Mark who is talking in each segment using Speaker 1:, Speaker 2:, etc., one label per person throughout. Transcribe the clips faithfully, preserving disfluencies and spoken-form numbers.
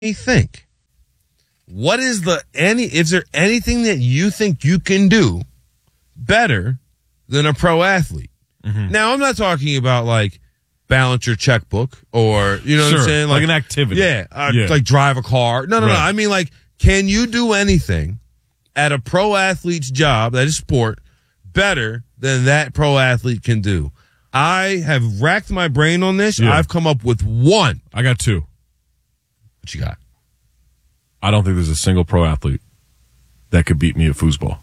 Speaker 1: think. What is the any? Is there anything that you think you can do better than a pro athlete? Mm-hmm. Now, I'm not talking about like balance your checkbook or you know
Speaker 2: sure,
Speaker 1: what I'm saying,
Speaker 2: like, like an activity.
Speaker 1: Yeah, uh,
Speaker 2: yeah,
Speaker 1: like drive a car. No, no,
Speaker 2: right.
Speaker 1: no. I mean, like, can you do anything at a pro athlete's job, that is sport, better than that pro athlete can do? I have racked my brain on this.
Speaker 2: Yeah.
Speaker 1: I've come up with one.
Speaker 2: I got two.
Speaker 1: What you got?
Speaker 2: I don't think there's a single pro athlete that could beat me at foosball.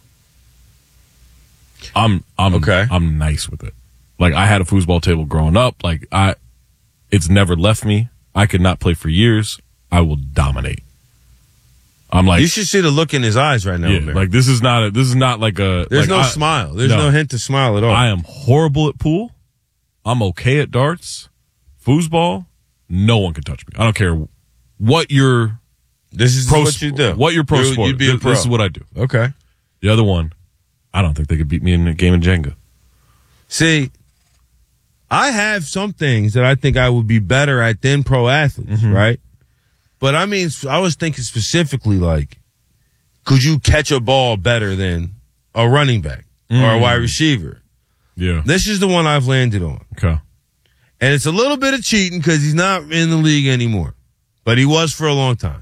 Speaker 2: I'm I'm
Speaker 1: okay.
Speaker 2: I'm nice with it. Like, I had a foosball table growing up. Like, I, it's never left me. I could not play for years. I will dominate. I'm like,
Speaker 1: you should see the look in his eyes right now.
Speaker 2: Yeah,
Speaker 1: man.
Speaker 2: like this is not a, this is not like a.
Speaker 1: There's
Speaker 2: like
Speaker 1: no
Speaker 2: I,
Speaker 1: smile. There's no.
Speaker 2: no
Speaker 1: hint to smile at all.
Speaker 2: I am horrible at pool. I'm okay at darts, foosball. No one can touch me. I don't care what your.
Speaker 1: This is
Speaker 2: pro
Speaker 1: what
Speaker 2: sp-
Speaker 1: you do.
Speaker 2: What your pro
Speaker 1: you,
Speaker 2: sport.
Speaker 1: You'd be a
Speaker 2: this,
Speaker 1: pro.
Speaker 2: this is what I do.
Speaker 1: Okay.
Speaker 2: The other one, I don't think they could beat me in a game of Jenga.
Speaker 1: See, I have some things that I think I would be better at than pro athletes, mm-hmm. right? But I mean, I was thinking specifically like, could you catch a ball better than a running back mm. or a wide receiver?
Speaker 2: Yeah.
Speaker 1: This is the one I've landed on.
Speaker 2: Okay.
Speaker 1: And it's a little bit of cheating because he's not in the league anymore, but he was for a long time.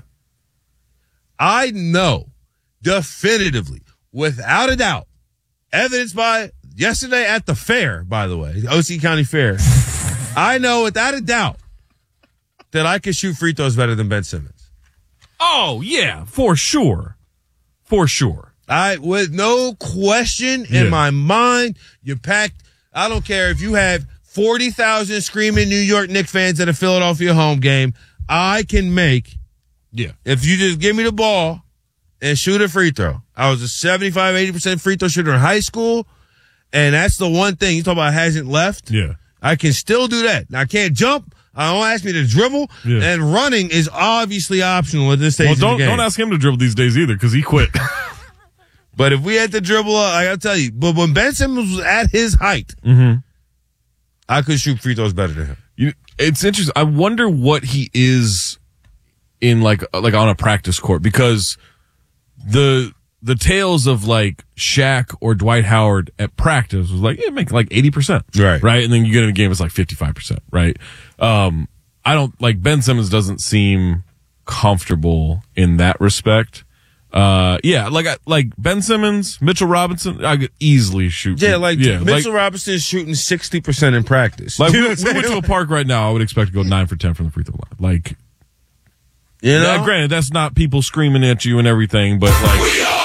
Speaker 1: I know definitively, without a doubt, evidenced by yesterday at the fair, by the way, the O C County Fair, I know without a doubt that I can shoot free throws better than Ben Simmons.
Speaker 2: Oh, yeah, for sure. For sure.
Speaker 1: I, with no question
Speaker 2: Yeah.
Speaker 1: in my mind, you packed, I don't care if you have forty thousand screaming New York Knicks fans at a Philadelphia home game, I can make,
Speaker 2: Yeah.
Speaker 1: if you just give me the ball and shoot a free throw. I was a seventy-five, eighty percent free throw shooter in high school, and that's the one thing you talk about hasn't left.
Speaker 2: Yeah.
Speaker 1: I can still do that. Now, I can't jump. I don't ask me to dribble,
Speaker 2: Yeah.
Speaker 1: and running is obviously optional at this stage
Speaker 2: Well,
Speaker 1: of
Speaker 2: don't
Speaker 1: the game.
Speaker 2: don't ask him to dribble these days either because he quit.
Speaker 1: But if we had to dribble, I gotta tell you, but when Ben Simmons was at his height,
Speaker 2: mm-hmm.
Speaker 1: I could shoot free throws better than him.
Speaker 2: You, it's interesting. I wonder what he is in like like on a practice court because the the tales of like Shaq or Dwight Howard at practice was like, yeah, make like eighty percent.
Speaker 1: Right.
Speaker 2: Right. And then you get in a game, it's like fifty-five percent. Right. Um, I don't like Ben Simmons doesn't seem comfortable in that respect. Uh, yeah, like, like Ben Simmons, Mitchell Robinson, I could easily shoot.
Speaker 1: Yeah, like
Speaker 2: yeah,
Speaker 1: Mitchell
Speaker 2: like,
Speaker 1: Robinson is shooting sixty percent in practice.
Speaker 2: Like,
Speaker 1: you
Speaker 2: we,
Speaker 1: know
Speaker 2: we went to a park right now, I would expect to go nine for ten from the free throw line. Like,
Speaker 1: you know?
Speaker 2: now, granted, that's not people screaming at you and everything, but like.
Speaker 3: We are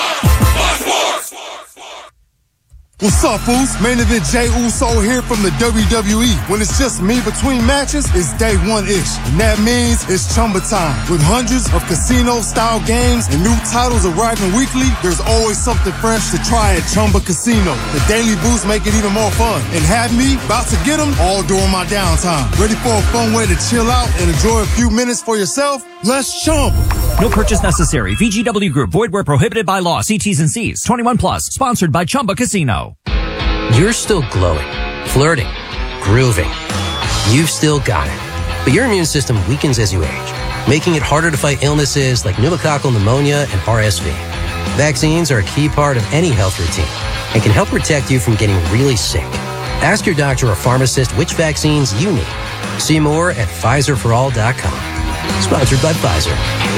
Speaker 3: What's up, fools? Main event Jey Uso here from the W W E. When it's just me between matches, it's day one-ish. And that means it's Chumba time. With hundreds of casino-style games and new titles arriving weekly, there's always something fresh to try at Chumba Casino. The daily boosts make it even more fun. And have me about to get them all during my downtime. Ready for a fun way to chill out and enjoy a few minutes for yourself? Let's Chumba.
Speaker 4: No purchase necessary. V G W Group. Void where prohibited by law. See T's and C's. twenty-one plus. Sponsored by Chumba Casino.
Speaker 5: You're still glowing, flirting, grooving. You've still got it. But your immune system weakens as you age, making it harder to fight illnesses like pneumococcal pneumonia and R S V. Vaccines are a key part of any health routine and can help protect you from getting really sick. Ask your doctor or pharmacist which vaccines you need. See more at Pfizer for all dot com. Sponsored by Pfizer.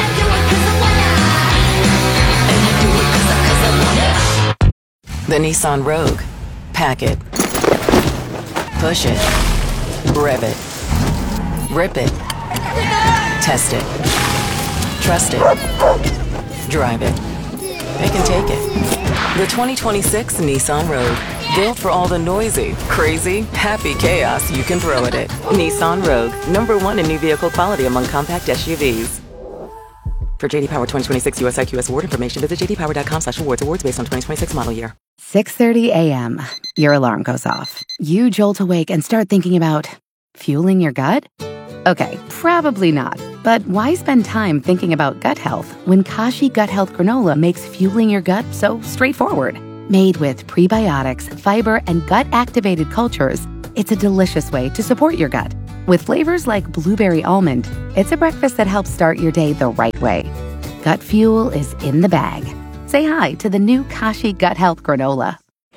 Speaker 6: The Nissan Rogue. Pack it. Push it. Rev it. Rip it. Test it. Trust it. Drive it. They can take it. The twenty twenty-six Nissan Rogue. Built for all the noisy, crazy, happy chaos you can throw at it. Nissan Rogue. Number one in new vehicle quality among compact S U Vs. For J D Power twenty twenty-six U S I Q S award information, visit j d power dot com slash awards. Awards based on twenty twenty-six model year.
Speaker 7: six thirty a.m. Your alarm goes off. You jolt awake and start thinking about fueling your gut? Okay, probably not. But why spend time thinking about gut health when Kashi Gut Health Granola makes fueling your gut so straightforward? Made with prebiotics, fiber, and gut-activated cultures, it's a delicious way to support your gut. With flavors like blueberry almond, it's a breakfast that helps start your day the right way. Gut Fuel is in the bag. Say hi to the new Kashi Gut Health Granola.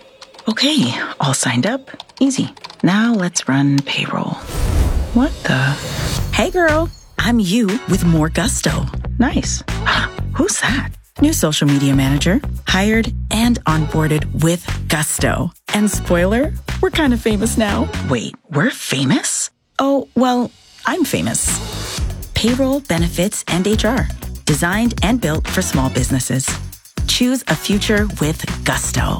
Speaker 8: Okay, all signed up. Easy. Now let's run payroll. What the? Hey girl, I'm you with more gusto. Nice. Who's that? New social media manager, hired and onboarded with gusto. And spoiler, we're kind of famous now. Wait, we're famous? Oh, well, I'm famous. Payroll, benefits, and H R. Designed and built for small businesses. Choose a future with gusto.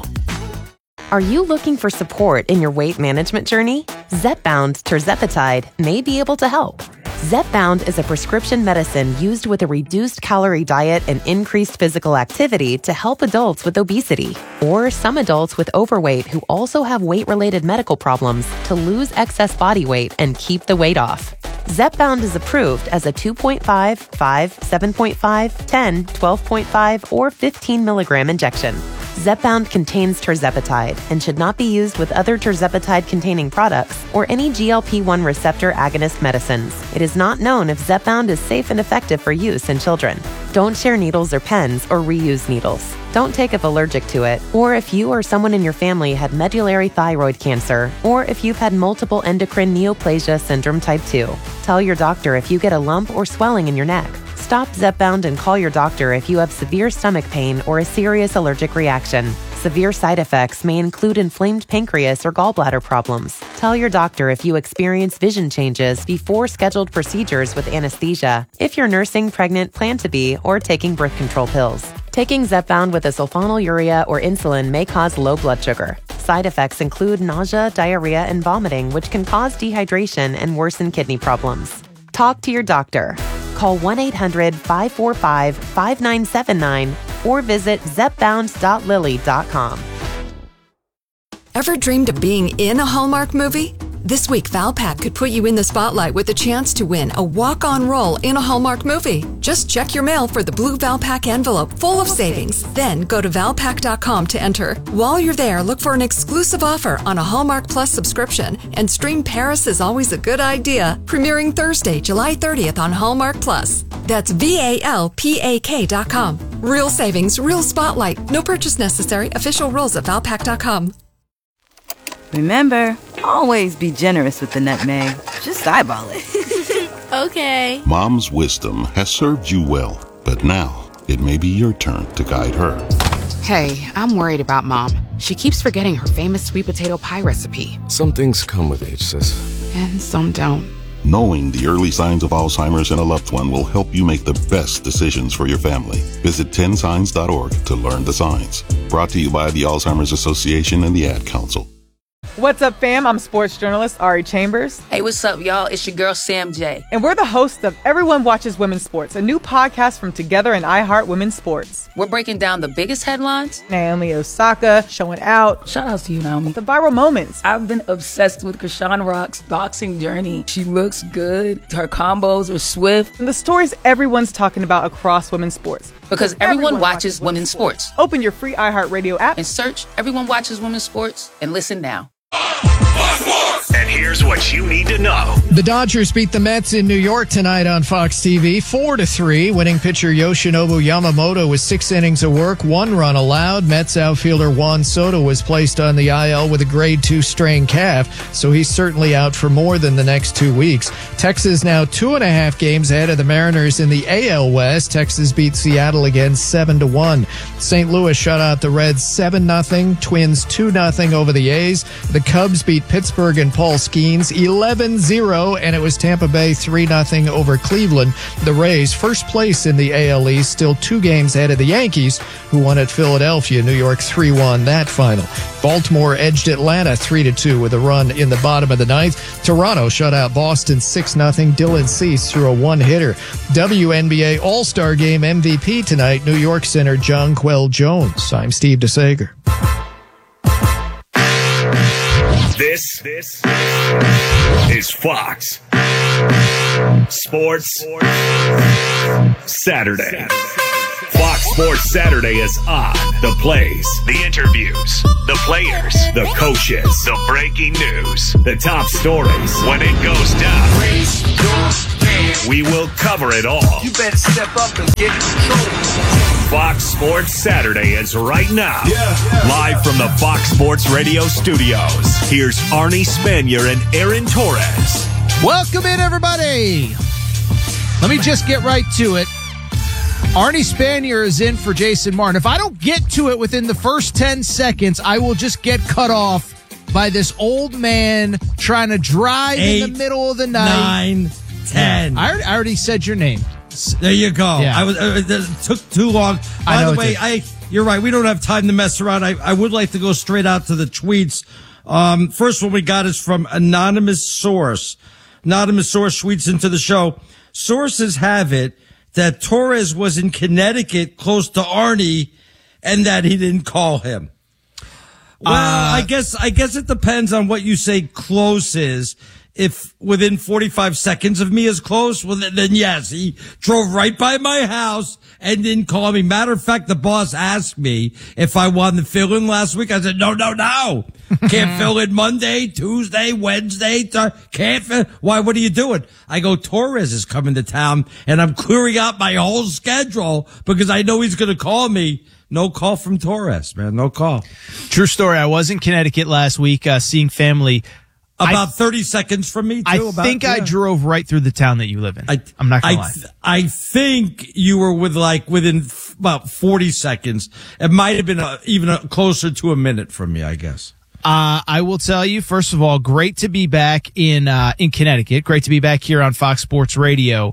Speaker 9: Are you looking for support in your weight management journey? Zepbound tirzepatide may be able to help. Zepbound is a prescription medicine used with a reduced calorie diet and increased physical activity to help adults with obesity, or some adults with overweight who also have weight-related medical problems to lose excess body weight and keep the weight off. Zepbound is approved as a two point five, five, seven point five, ten, twelve point five, or fifteen milligram injection. Zepbound contains tirzepatide and should not be used with other tirzepatide-containing products or any G L P one receptor agonist medicines. It is not known if Zepbound is safe and effective for use in children. Don't share needles or pens or reuse needles. Don't take if allergic to it, or if you or someone in your family had medullary thyroid cancer, or if you've had multiple endocrine neoplasia syndrome type two. Tell your doctor if you get a lump or swelling in your neck. Stop Zepbound and call your doctor if you have severe stomach pain or a serious allergic reaction. Severe side effects may include inflamed pancreas or gallbladder problems. Tell your doctor if you experience vision changes before scheduled procedures with anesthesia, if you're nursing, pregnant, plan to be, or taking birth control pills. Taking Zepbound with a sulfonylurea or insulin may cause low blood sugar. Side effects include nausea, diarrhea, and vomiting, which can cause dehydration and worsen kidney problems. Talk to your doctor. Call one eight hundred, five four five, five nine seven nine or visit zepbound dot lilly dot com.
Speaker 10: Ever dreamed of being in a Hallmark movie? This week, Valpak could put you in the spotlight with a chance to win a walk-on role in a Hallmark movie. Just check your mail for the blue Valpak envelope full of savings. Then go to valpak dot com to enter. While you're there, look for an exclusive offer on a Hallmark Plus subscription and stream Paris is Always a Good Idea, premiering Thursday, July thirtieth on Hallmark Plus. That's V A L P A K dot com. Real savings, real spotlight. No purchase necessary. Official rules at valpak dot com.
Speaker 11: Remember, always be generous with the nutmeg. Just eyeball it.
Speaker 12: Okay.
Speaker 13: Mom's wisdom has served you well, but now it may be your turn to guide her.
Speaker 12: Hey, I'm worried about Mom. She keeps forgetting her famous sweet potato pie recipe.
Speaker 14: Some things come with age, sis.
Speaker 12: And some don't.
Speaker 13: Knowing the early signs of Alzheimer's in a loved one will help you make the best decisions for your family. Visit ten signs dot org to learn the signs. Brought to you by the Alzheimer's Association and the Ad Council.
Speaker 15: What's up, fam? I'm sports journalist Ari Chambers.
Speaker 16: Hey, what's up, y'all? It's your girl, Sam J.
Speaker 15: And we're the hosts of Everyone Watches Women's Sports, a new podcast from Together and iHeart Women's Sports.
Speaker 16: We're breaking down the biggest headlines.
Speaker 15: Naomi Osaka showing out.
Speaker 17: Shout out to you, Naomi.
Speaker 15: The viral moments.
Speaker 17: I've been obsessed with Krishan Rock's boxing journey. She looks good. Her combos are swift.
Speaker 15: And the stories everyone's talking about across women's sports.
Speaker 16: Because everyone, everyone watches, watches women's sports. sports.
Speaker 15: Open your free iHeartRadio app
Speaker 16: and search Everyone Watches Women's Sports and listen now.
Speaker 18: And here's what you need to know.
Speaker 19: The Dodgers beat the Mets in New York tonight on Fox T V, four to three. Winning pitcher Yoshinobu Yamamoto with six innings of work, one run allowed. Mets outfielder Juan Soto was placed on the I L with a grade two strained calf, so he's certainly out for more than the next two weeks. Texas now two and a half games ahead of the Mariners in the A L West. Texas beat Seattle again seven to one. Saint Louis shut out the Reds seven nothing. Twins two nothing over the A's. The Cubs beat Pittsburgh and Paul Skeens eleven zero, and it was Tampa Bay three nothing over Cleveland. The Rays, first place in the A L East, still two games ahead of the Yankees, who won at Philadelphia. New York three one that final. Baltimore edged Atlanta three to two with a run in the bottom of the ninth. Toronto shut out Boston six nothing. Dylan Cease threw a one-hitter. W N B A All-Star Game M V P tonight, New York center Jonquel Jones. I'm Steve DeSager.
Speaker 18: This, this is Fox Sports Saturday. Fox Sports Saturday is on. The plays, the interviews, the players, the coaches, the breaking news, the top stories. When it goes down, we will cover it all.
Speaker 20: You better step up and get in control.
Speaker 18: Fox Sports Saturday is right now.
Speaker 20: Yeah, yeah,
Speaker 18: Live from the Fox Sports Radio studios. Here's Arnie Spanier and Aaron Torres.
Speaker 19: Welcome in, everybody. Let me just get right to it. Arnie Spanier is in for Jason Martin. If I don't get to it within the first ten seconds, I will just get cut off by this old man trying to drive
Speaker 21: Eight,
Speaker 19: in the middle of the night.
Speaker 21: Nine, ten.
Speaker 19: I already, I already said your name.
Speaker 21: There you go.
Speaker 19: Yeah.
Speaker 21: I was. Uh, it took too long. By
Speaker 19: I know
Speaker 21: the
Speaker 19: it
Speaker 21: way,
Speaker 19: did.
Speaker 21: I. You're right. We don't have time to mess around. I, I would like to go straight out to the tweets. Um, first one we got is from anonymous source. Anonymous source tweets into the show. Sources have it that Torres was in Connecticut close to Arnie and that he didn't call him. Well,
Speaker 19: Uh,
Speaker 21: I guess, I guess it depends on what you say close is. If within forty-five seconds of me is close, well, then, then yes, he drove right by my house and didn't call me. Matter of fact, the boss asked me if I wanted to fill in last week. I said, no, no, no. Can't fill in Monday, Tuesday, Wednesday. Th- can't fill. Why? What are you doing? I go, Torres is coming to town and I'm clearing out my whole schedule because I know he's going to call me. No call from Torres, man. No call.
Speaker 22: True story. I was in Connecticut last week, uh, seeing family.
Speaker 21: About
Speaker 22: I,
Speaker 21: thirty seconds from me, too.
Speaker 22: I
Speaker 21: about,
Speaker 22: think
Speaker 21: yeah.
Speaker 22: I drove right through the town that you live in.
Speaker 21: I,
Speaker 22: I'm not going to
Speaker 21: I,
Speaker 22: lie.
Speaker 21: th- I think you were with like within f- about forty seconds. It might have been a, even a, closer to a minute from me, I guess.
Speaker 22: Uh, I will tell you, first of all, great to be back in, uh, in Connecticut. Great to be back here on Fox Sports Radio.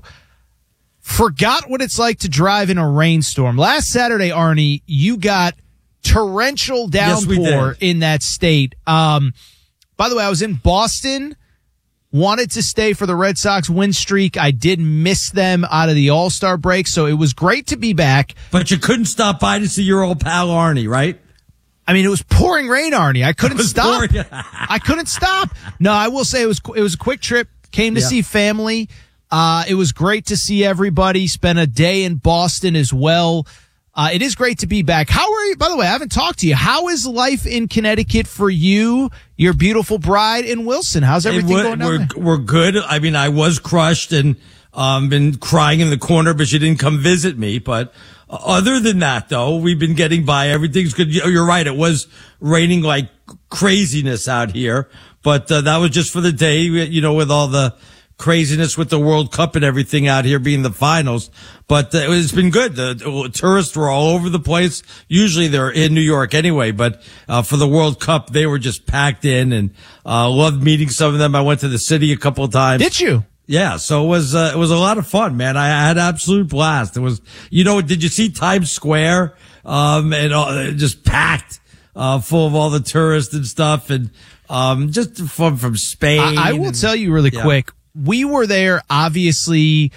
Speaker 22: Forgot what it's like to drive in a rainstorm. Last Saturday, Arnie, you got torrential
Speaker 21: Yes, we
Speaker 22: downpour
Speaker 21: did.
Speaker 22: in that state. Um, by the way, I was in Boston, wanted to stay for the Red Sox win streak. I did miss them out of the All-Star break, so it was great to be back.
Speaker 21: But you couldn't stop by to see your old pal Arnie, right?
Speaker 22: I mean, it was pouring rain, Arnie. I couldn't
Speaker 21: It was
Speaker 22: stop.
Speaker 21: pouring.
Speaker 22: I couldn't stop. No, I will say it was it was a quick trip. Came to
Speaker 21: Yeah.
Speaker 22: see family. Uh, it was great to see everybody. Spent a day in Boston as well. Uh, it is great to be back. How are you? By the way, I haven't talked to you. How is life in Connecticut for you, your beautiful bride, and Wilson? How's everything
Speaker 21: Hey, we're,
Speaker 22: going down
Speaker 21: we're,
Speaker 22: there?
Speaker 21: we're good. I mean, I was crushed and um, been crying in the corner, but she didn't come visit me. But uh, other than that, though, we've been getting by. Everything's good. You- You're right. It was raining like craziness out here, but uh, that was just for the day, you know, with all the craziness with the World Cup and everything out here being the finals. But uh, it's been good. The, the tourists were all over the place. Usually they're in New York anyway, but uh, for the World Cup, they were just packed in and uh, loved meeting some of them. I went to the city a couple of times.
Speaker 22: Did you?
Speaker 21: Yeah, so it was uh, it was a lot of fun, man. I had absolute blast. It was, you know, did you see Times Square? Um, and all, just packed, uh, full of all the tourists and stuff, and um, just from from Spain.
Speaker 22: I, I will
Speaker 21: and-
Speaker 22: tell you really
Speaker 21: yeah.
Speaker 22: quick. We were there, obviously,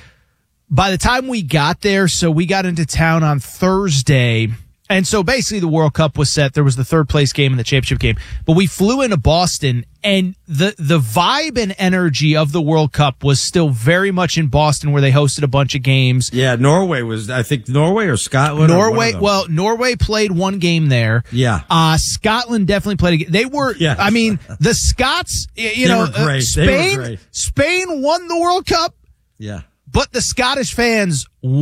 Speaker 22: by the time we got there. So we got into town on Thursday. And so basically the World Cup was set. There was the third place game and the championship game. But we flew into Boston, and the, the vibe and energy of the World Cup was still very much in Boston, where they hosted a bunch of games.
Speaker 21: Yeah, Norway was, I think, Norway or Scotland. or one
Speaker 22: Norway,
Speaker 21: of them.
Speaker 22: well, Norway played one game there.
Speaker 21: Yeah.
Speaker 22: Uh, Scotland definitely played a game. They were,
Speaker 21: Yeah.
Speaker 22: I mean, the Scots, y- you
Speaker 21: They
Speaker 22: know,
Speaker 21: were great.
Speaker 22: uh,
Speaker 21: They were
Speaker 22: Spain,
Speaker 21: great.
Speaker 22: Spain won the World Cup,
Speaker 21: Yeah.
Speaker 22: but the Scottish fans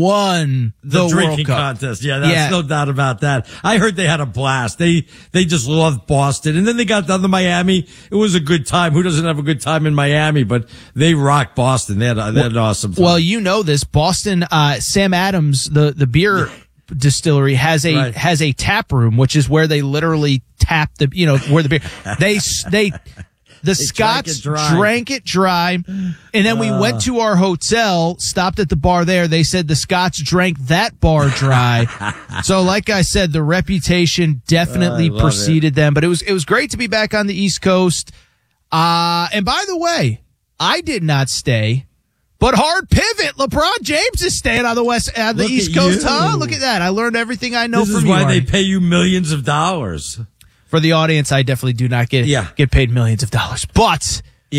Speaker 22: won the,
Speaker 21: The,
Speaker 22: World
Speaker 21: drinking
Speaker 22: Cup.
Speaker 21: contest. Yeah, that's
Speaker 22: Yeah.
Speaker 21: no doubt about that. I heard they had a blast. They, they just loved Boston. And then they got down to Miami. It was a good time. Who doesn't have a good time in Miami? But they rocked Boston. They had, a, they had an awesome time.
Speaker 22: Well, you know this. Boston, uh, Sam Adams, the, the beer distillery has a,
Speaker 21: Right.
Speaker 22: has a tap room, which is where they literally tap the, you know, where the beer, they, they, the
Speaker 21: drank
Speaker 22: Scots
Speaker 21: it dry.
Speaker 22: drank it dry. And then we
Speaker 21: Uh.
Speaker 22: went to our hotel, stopped at the bar there. They said the Scots drank that bar dry. So like I said, the reputation definitely
Speaker 21: I love
Speaker 22: preceded them, but it was, it was great to be back on the East Coast. Uh, and by the way, I did not stay, but hard pivot. LeBron James is staying on the West, on the
Speaker 21: Look
Speaker 22: East
Speaker 21: at
Speaker 22: Coast.
Speaker 21: you.
Speaker 22: Huh? Look at that. I learned everything I know
Speaker 21: this
Speaker 22: from
Speaker 21: is
Speaker 22: you.
Speaker 21: why they
Speaker 22: Arnie.
Speaker 21: pay you millions of dollars.
Speaker 22: For the audience, I definitely do not get
Speaker 21: Yeah.
Speaker 22: get paid millions of dollars. But
Speaker 21: Yeah.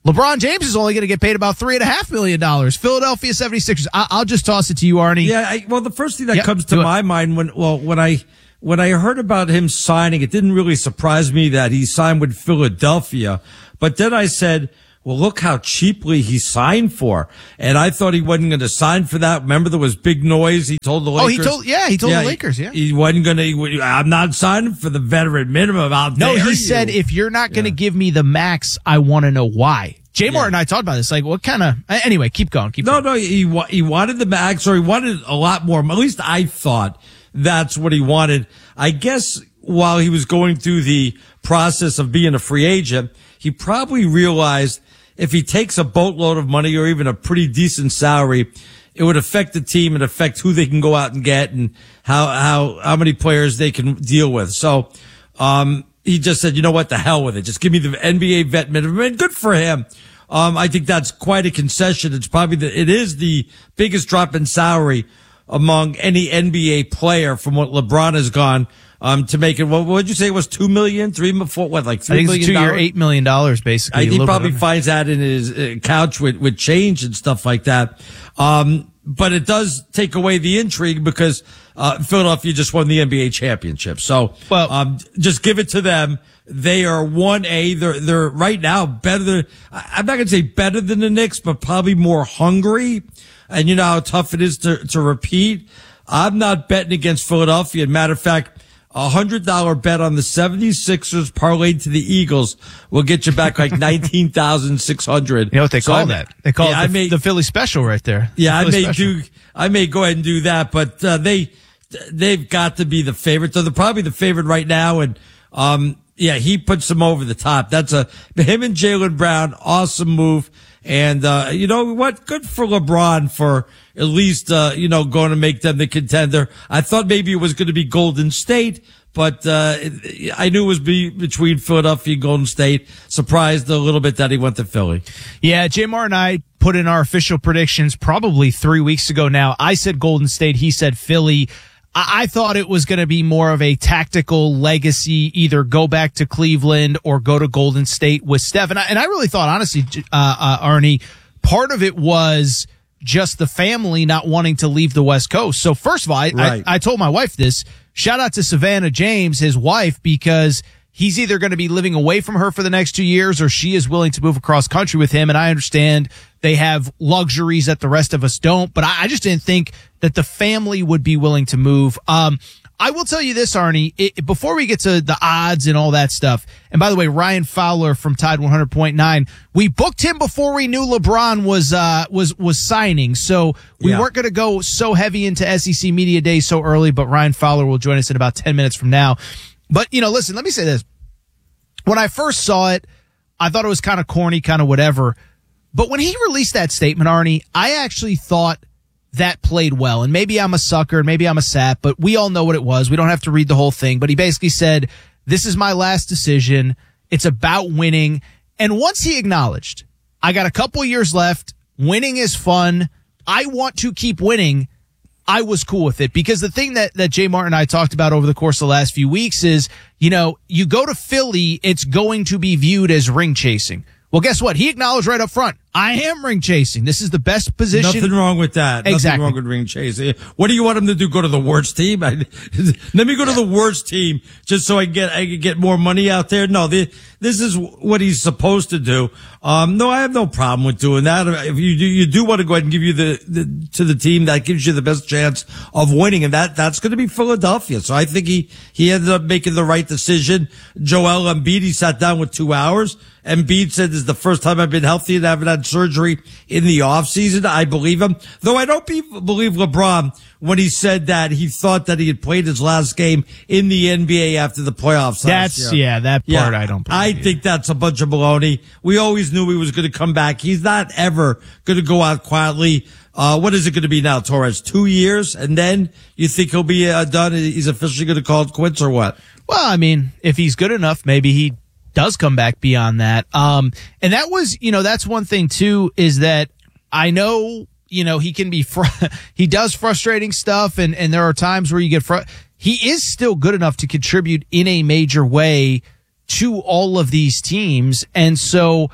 Speaker 22: LeBron James is only going to get paid about three and a half million dollars. Philadelphia seventy-sixers. I- I'll just toss it to you, Arnie.
Speaker 21: Yeah. I, well, the first thing that
Speaker 22: Yep,
Speaker 21: comes to
Speaker 22: do it.
Speaker 21: my mind when, well, when I, when I heard about him signing, it didn't really surprise me that he signed with Philadelphia. But then I said, well, look how cheaply he signed for. And I thought he wasn't going to sign for that. Remember, there was big noise. He told the
Speaker 22: Oh,
Speaker 21: Lakers.
Speaker 22: he told, yeah, he told the Lakers, yeah.
Speaker 21: He, he wasn't going to, I'm not signing for the veteran minimum. How
Speaker 22: No,
Speaker 21: dare
Speaker 22: he
Speaker 21: you.
Speaker 22: said, if you're not going to give me the max, I want to know why. Jay Moore and I talked about this. Like, what kind of, anyway, keep going. Keep
Speaker 21: No,
Speaker 22: going.
Speaker 21: no, he, wa- he wanted the max, or he wanted a lot more. At least I thought that's what he wanted. I guess while he was going through the process of being a free agent, he probably realized if he takes a boatload of money or even a pretty decent salary, it would affect the team and affect who they can go out and get and how, how, how many players they can deal with. So, um, he just said, you know what, the hell with it. Just give me the N B A vet minimum. And good for him. Um, I think that's quite a concession. It's probably the, it is the biggest drop in salary among any N B A player from what LeBron has gone, um, to make it. What would you say it was? Two million, three, four, what, like
Speaker 22: I
Speaker 21: three
Speaker 22: think
Speaker 21: million?
Speaker 22: it's a two-year, eight million dollars, basically.
Speaker 21: I,
Speaker 22: a
Speaker 21: he
Speaker 22: little
Speaker 21: probably
Speaker 22: bit under.
Speaker 21: finds that in his uh, couch with, with change and stuff like that. Um, but it does take away the intrigue because, uh, Philadelphia just won the N B A championship. So,
Speaker 22: well,
Speaker 21: um, just give it to them. They are one A. They're, they're right now better than, I'm not going to say better than the Knicks, but probably more hungry. And you know how tough it is to, to repeat. I'm not betting against Philadelphia. Matter of fact, a hundred dollar bet on the seventy-sixers parlayed to the Eagles will get you back like nineteen thousand six hundred.
Speaker 22: You know what they
Speaker 21: So
Speaker 22: call
Speaker 21: I-
Speaker 22: that? They call
Speaker 21: yeah,
Speaker 22: it
Speaker 21: I
Speaker 22: the,
Speaker 21: may-
Speaker 22: the Philly special right there.
Speaker 21: Yeah, I
Speaker 22: The Philly
Speaker 21: may
Speaker 22: special.
Speaker 21: do. I may go ahead and do that, but uh, they they've got to be the favorite. So they're probably the favorite right now, and um, yeah, he puts them over the top. That's a him and Jaylen Brown, awesome move. And uh, you know what? Good for LeBron for at least uh, you know going to make them the contender. I thought maybe it was going to be Golden State, but uh, it, I knew it was be, between Philadelphia and Golden State. Surprised a little bit that he went to Philly.
Speaker 22: Yeah, Jay Moore and I put in our official predictions probably three weeks ago now. I said Golden State. He said Philly. I, I thought it was going to be more of a tactical legacy, either go back to Cleveland or go to Golden State with Steph. And I, and I really thought, honestly, uh, uh, Arnie, part of it was just the family not wanting to leave the West Coast. So first of all, I,
Speaker 21: Right.
Speaker 22: I, I told my wife this. Shout out to Savannah James, his wife, because he's either going to be living away from her for the next two years or she is willing to move across country with him. And I understand they have luxuries that the rest of us don't, but I, I just didn't think that the family would be willing to move. Um, I will tell you this, Arnie, it, before we get to the odds and all that stuff. And by the way, Ryan Fowler from Tide one hundred point nine, we booked him before we knew LeBron was, uh, was, was signing. So we
Speaker 21: Yeah.
Speaker 22: weren't going to go so heavy into S E C Media Day so early, but Ryan Fowler will join us in about ten minutes from now. But, you know, listen, let me say this. When I first saw it, I thought it was kind of corny, kind of whatever. But when he released that statement, Arnie, I actually thought that played well. And maybe I'm a sucker and maybe I'm a sap, but we all know what it was. We don't have to read the whole thing. But he basically said, this is my last decision. It's about winning. And once he acknowledged, I got a couple years left. Winning is fun. I want to keep winning. I was cool with it because the thing that, that Jay Martin and I talked about over the course of the last few weeks is, you know, you go to Philly, it's going to be viewed as ring chasing. Well, guess what? He acknowledged right up front, I am ring chasing. This is the best position.
Speaker 21: Nothing wrong with that.
Speaker 22: Exactly.
Speaker 21: Nothing wrong with ring chasing. What do you want him to do? Go to the worst team? I, let me go to the worst team just so I get I can get more money out there. No, the, this is what he's supposed to do. Um, no, I have no problem with doing that. If you do, you do want to go ahead and give you the, the to the team that gives you the best chance of winning, and that that's going to be Philadelphia. So I think he he ended up making the right decision. Joel Embiid, he sat down with two hours. Embiid said, this is the first time I've been healthy and haven't had surgery in the offseason. I believe him. Though I don't be, believe LeBron when he said that he thought that he had played his last game in the N B A after the playoffs. last
Speaker 22: That's,
Speaker 21: year.
Speaker 22: yeah, that part I don't believe.
Speaker 21: I think that's a bunch of baloney. We always knew he was going to come back. He's not ever going to go out quietly. Uh, what is it going to be now, Torres? Two years? And then you think he'll be uh, done? He's officially going to call it quits or what?
Speaker 22: Well, I mean, if he's good enough, maybe he does come back beyond that. Um, and that was, you know, that's one thing too, is that I know, you know, he can be, fr- he does frustrating stuff and, and there are times where you get fr- he is still good enough to contribute in a major way to all of these teams. And so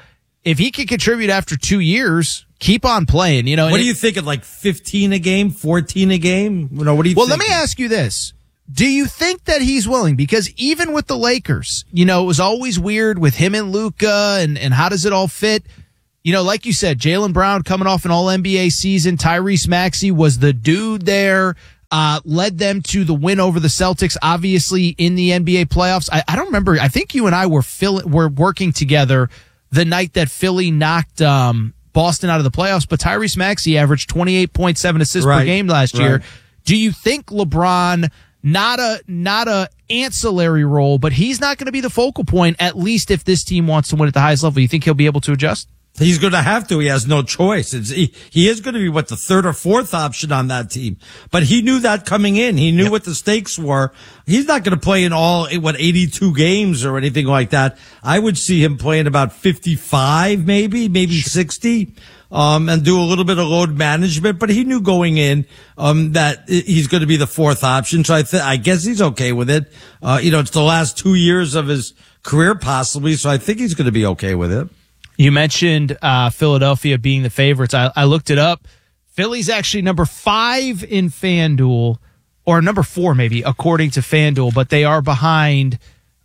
Speaker 22: if he can contribute after two years, keep on playing. You know,
Speaker 21: what are
Speaker 22: it,
Speaker 21: you thinking? Like fifteen a game, fourteen a game? You know, what do you?
Speaker 22: Well,
Speaker 21: thinking?
Speaker 22: let me ask you this: do you think that he's willing? Because even with the Lakers, you know, it was always weird with him and Luka, and and how does it all fit? You know, like you said, Jaylen Brown coming off an All N B A season, Tyrese Maxey was the dude there. Uh, led them to the win over the Celtics, obviously in the N B A playoffs. I, I don't remember. I think you and I were fill, were working together the night that Philly knocked um, Boston out of the playoffs. But Tyrese Maxey averaged twenty-eight point seven assists
Speaker 21: right.
Speaker 22: per game last
Speaker 21: right.
Speaker 22: year. Do you think LeBron, not a not a ancillary role, but he's not going to be the focal point, at least if this team wants to win at the highest level? You think he'll be able to adjust?
Speaker 21: He's going to have to. He has no choice. It's, he, he is going to be, what, the third or fourth option on that team. But he knew that coming in. He knew yep. what the stakes were. He's not going to play in all, what, eighty-two games or anything like that. I would see him playing about fifty-five, maybe, maybe sure. sixty, um, and do a little bit of load management. But he knew going in, um, that he's going to be the fourth option. So I th- I guess he's okay with it. Uh, you know, it's the last two years of his career possibly. So I think he's going to be okay with it.
Speaker 22: You mentioned uh, Philadelphia being the favorites. I, I looked it up. Philly's actually number five in FanDuel, or number four maybe, according to FanDuel, but they are behind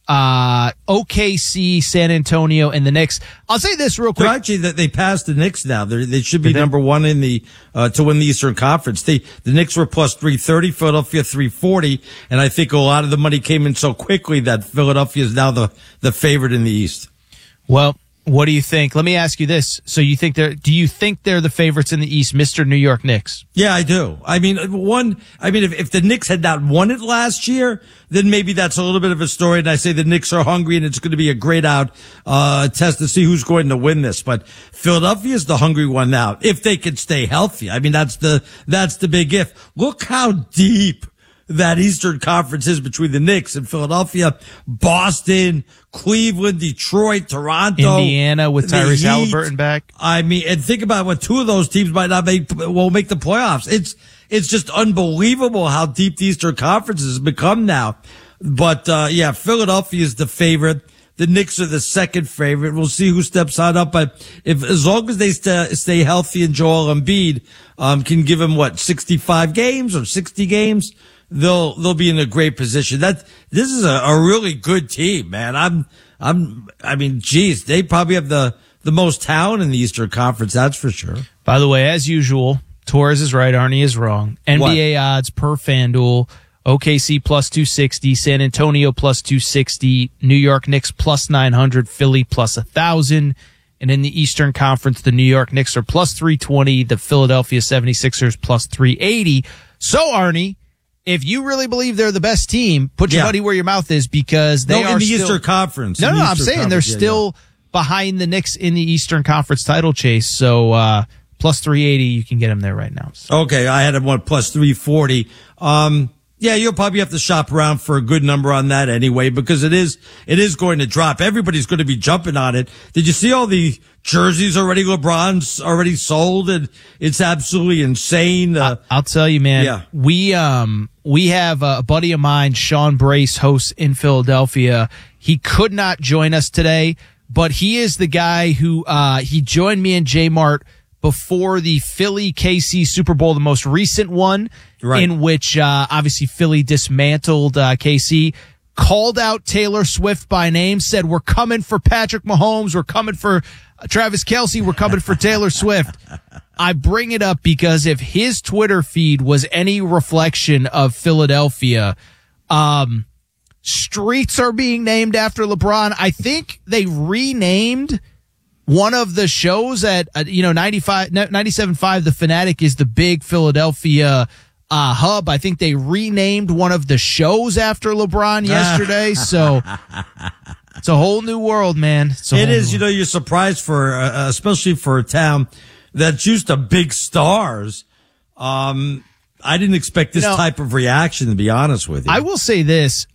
Speaker 22: uh, O K C, San Antonio, and the Knicks. I'll say this real quick.
Speaker 21: They're actually, that they passed the Knicks now. They're, they should be number one in the uh, to win the Eastern Conference. They, the Knicks were plus three thirty, Philadelphia three forty, and I think a lot of the money came in so quickly that Philadelphia is now the, the favorite in the East.
Speaker 22: Well, what do you think? Let me ask you this. So you think they're, do you think they're the favorites in the East, Mister New York Knicks?
Speaker 21: Yeah, I do. I mean, one, I mean, if, if the Knicks had not won it last year, then maybe that's a little bit of a story. And I say the Knicks are hungry and it's going to be a great out, uh, test to see who's going to win this. But Philadelphia is the hungry one now, if they can stay healthy. I mean, that's the, that's the big if. Look how deep that Eastern Conference is between the Knicks and Philadelphia, Boston, Cleveland, Detroit, Toronto,
Speaker 22: Indiana with Tyrese Halliburton back.
Speaker 21: I mean, and think about what two of those teams might not make, will make the playoffs. It's, it's just unbelievable how deep the Eastern Conference has become now. But, uh, yeah, Philadelphia is the favorite. The Knicks are the second favorite. We'll see who steps on up. But if, as long as they st- stay healthy and Joel Embiid, um, can give them what, sixty-five games or sixty games, they'll, they'll be in a great position. That, this is a, a really good team, man. I'm, I'm, I mean, geez, they probably have the, the most talent in the Eastern Conference. That's for sure.
Speaker 22: By the way, as usual, Torres is right. Arnie is wrong. N B A what? Odds per FanDuel. O K C plus two sixty, San Antonio plus two sixty, New York Knicks plus nine hundred, Philly plus one thousand. And in the Eastern Conference, the New York Knicks are plus three twenty, the Philadelphia seventy-sixers plus three eighty. So, Arnie, if you really believe they're the best team, put your
Speaker 21: yeah.
Speaker 22: money where your mouth is, because they
Speaker 21: no,
Speaker 22: are
Speaker 21: in the
Speaker 22: still,
Speaker 21: Eastern Conference.
Speaker 22: No,
Speaker 21: in
Speaker 22: no,
Speaker 21: the
Speaker 22: I'm
Speaker 21: Eastern
Speaker 22: saying they're
Speaker 21: yeah,
Speaker 22: still
Speaker 21: yeah.
Speaker 22: behind the Knicks in the Eastern Conference title chase. So, uh, plus three eighty, you can get them there right now. So.
Speaker 21: Okay, I had them one plus three forty. Um, Yeah, you'll probably have to shop around for a good number on that anyway, because it is, it is going to drop. Everybody's going to be jumping on it. Did you see all the jerseys already? LeBron's already sold, and it's absolutely insane. Uh,
Speaker 22: I'll tell you, man,
Speaker 21: yeah.
Speaker 22: we, um, we have a buddy of mine, Sean Brace, hosts in Philadelphia. He could not join us today, but he is the guy who, uh, he joined me and J Mart before the Philly K C Super Bowl, the most recent one, right. in which uh, obviously Philly dismantled uh, K C, called out Taylor Swift by name, said, we're coming for Patrick Mahomes, we're coming for Travis Kelce, we're coming for Taylor Swift. I bring it up because if his Twitter feed was any reflection of Philadelphia, um, streets are being named after LeBron. I think they renamed one of the shows at, uh, you know, ninety-five, ninety-seven point five, The Fanatic is the big Philadelphia uh, hub. I think they renamed one of the shows after LeBron yesterday. So it's a whole new world, man.
Speaker 21: It is. You know, you're surprised for, uh, especially for a town that's used to big stars. Um, I didn't expect this you know, type of reaction, to be honest with you.
Speaker 22: I will say this.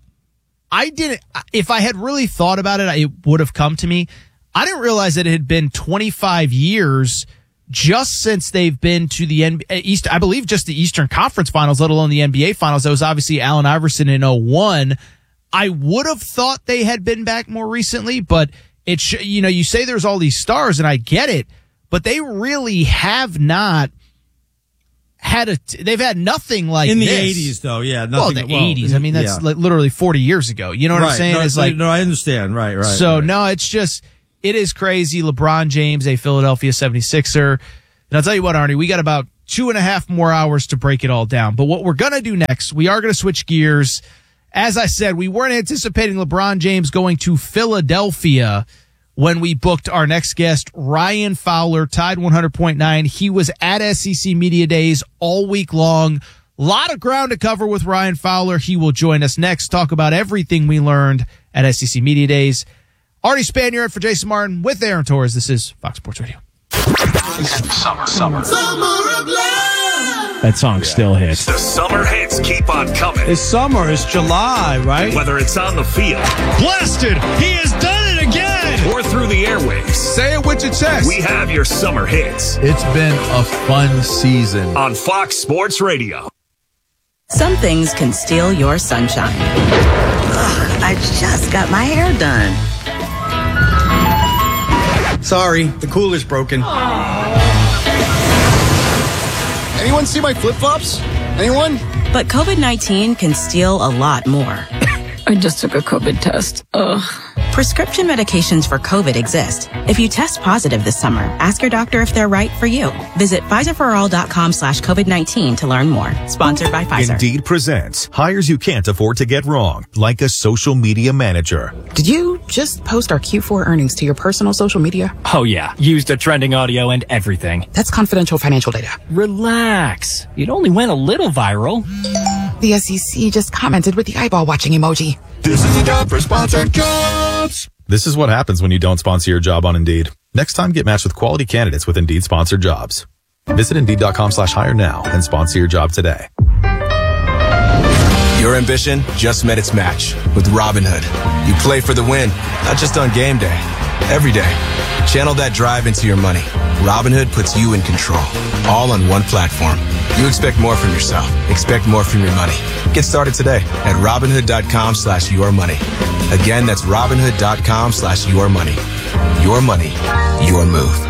Speaker 22: I didn't, if I had really thought about it, it would have come to me. I didn't realize that it had been twenty-five years just since they've been to the N B A East, I believe just the Eastern Conference Finals, let alone the N B A Finals. That was obviously Allen Iverson in oh one. I would have thought they had been back more recently, but It's, you know, you say there's all these stars, and I get it, but they really have not had a, they've had nothing like
Speaker 21: in the
Speaker 22: this.
Speaker 21: eighties, though. Yeah, nothing,
Speaker 22: well, the
Speaker 21: well,
Speaker 22: eighties. I mean, that's
Speaker 21: yeah.
Speaker 22: like literally forty years ago. You know what
Speaker 21: right.
Speaker 22: I'm saying?
Speaker 21: No,
Speaker 22: it's like
Speaker 21: no, I understand. Right, right.
Speaker 22: So
Speaker 21: right.
Speaker 22: no, it's just it is crazy. LeBron James, a Philadelphia seventy-sixer, and I'll tell you what, Arnie, we got about two and a half more hours to break it all down. But what we're gonna do next, we are gonna switch gears. As I said, we weren't anticipating LeBron James going to Philadelphia when we booked our next guest, Ryan Fowler, Tide one hundred point nine. He was at S E C Media Days all week long. A lot of ground to cover with Ryan Fowler. He will join us next, talk about everything we learned at S E C Media Days. Artie Spaniard for Jason Martin with Aaron Torres. This is Fox Sports Radio.
Speaker 18: Summer, summer. Summer of love.
Speaker 22: That song still hits.
Speaker 18: The summer hits keep on coming.
Speaker 21: It's summer. It's July, right?
Speaker 18: Whether it's on the field.
Speaker 21: Blasted. He has done it again.
Speaker 18: Or through the airwaves.
Speaker 1: Say it with your chest.
Speaker 18: We have your summer hits.
Speaker 1: It's been a fun season.
Speaker 18: On Fox Sports Radio.
Speaker 8: Some things can steal your sunshine.
Speaker 11: Ugh, I just got my hair done.
Speaker 2: Sorry, the cooler's broken.
Speaker 1: Anyone see my flip-flops? Anyone?
Speaker 8: But COVID nineteen can steal a lot more.
Speaker 17: I just took a COVID test. Ugh.
Speaker 8: Prescription medications for COVID exist. If you test positive this summer, ask your doctor if they're right for you. Visit Pfizerforall.com slash COVID-19 to learn more. Sponsored by Pfizer.
Speaker 23: Indeed presents hires you can't afford to get wrong, like a social media manager.
Speaker 12: Did you just post our Q four earnings to your personal social media?
Speaker 24: Oh yeah, used the trending audio and everything.
Speaker 12: That's confidential financial data.
Speaker 24: Relax. It only went a little viral.
Speaker 12: The S E C just commented with the eyeball watching emoji.
Speaker 23: This is a job for sponsored jobs. This is what happens when you don't sponsor your job on Indeed. Next time, get matched with quality candidates with Indeed sponsored jobs. Visit Indeed.com slash hire now and sponsor your job today.
Speaker 2: Your ambition just met its match with Robinhood. You play for the win, not just on game day, every day. Channel that drive into your money. Robinhood puts you in control, all on one platform. You expect more from yourself. Expect more from your money. Get started today at Robinhood.com slash your money. Again, that's Robinhood.com slash your money. Your money, your move.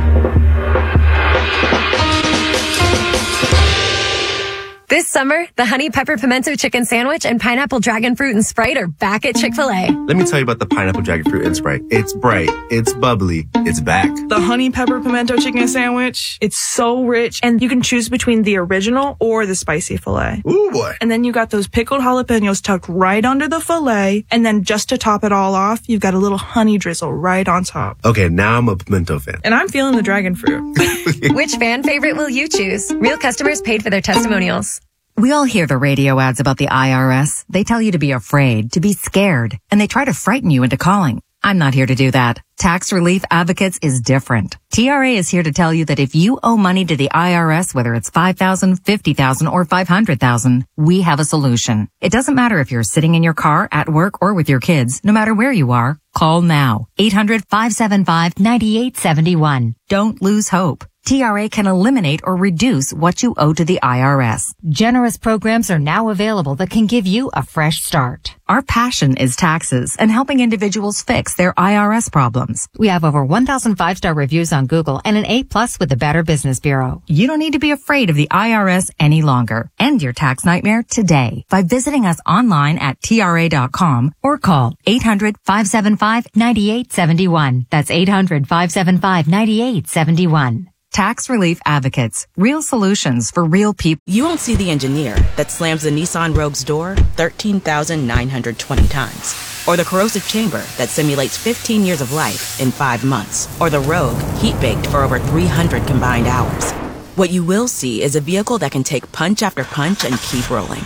Speaker 25: This summer, the Honey Pepper Pimento Chicken Sandwich and Pineapple Dragon Fruit and Sprite are back at Chick-fil-A.
Speaker 26: Let me tell you about the Pineapple Dragon Fruit and Sprite. It's bright, it's bubbly, it's back.
Speaker 27: The Honey Pepper Pimento Chicken Sandwich, it's so rich, and you can choose between the original or the spicy filet.
Speaker 26: Ooh, boy.
Speaker 27: And then you got those pickled jalapenos tucked right under the filet, and then just to top it all off, you've got a little honey drizzle right on top.
Speaker 26: Okay, now I'm a pimento fan.
Speaker 27: And I'm feeling the dragon fruit.
Speaker 25: Which fan favorite will you choose? Real customers paid for their testimonials.
Speaker 28: We all hear the radio ads about the I R S. They tell you to be afraid, to be scared, and they try to frighten you into calling. I'm not here to do that. Tax Relief Advocates is different. T R A is here to tell you that if you owe money to the I R S, whether it's five thousand dollars, fifty thousand dollars, or five hundred thousand dollars, we have a solution. It doesn't matter if you're sitting in your car, at work, or with your kids. No matter where you are, call now. eight hundred, five seven five, nine eight seven one. Don't lose hope. T R A can eliminate or reduce what you owe to the I R S. Generous programs are now available that can give you a fresh start. Our passion is taxes and helping individuals fix their I R S problems. We have over one thousand five-star reviews on Google and an A plus with the Better Business Bureau. You don't need to be afraid of the I R S any longer. End your tax nightmare today by visiting us online at T R A dot com or call eight hundred, five seven five, nine eight seven one. That's eight hundred, five seven five, nine eight seven one. Tax Relief Advocates. Real solutions for real people.
Speaker 8: You won't see the engineer that slams the Nissan Rogue's door thirteen thousand nine hundred twenty times. Or the corrosive chamber that simulates fifteen years of life in five months. Or the Rogue heat-baked for over three hundred combined hours. What you will see is a vehicle that can take punch after punch and keep rolling.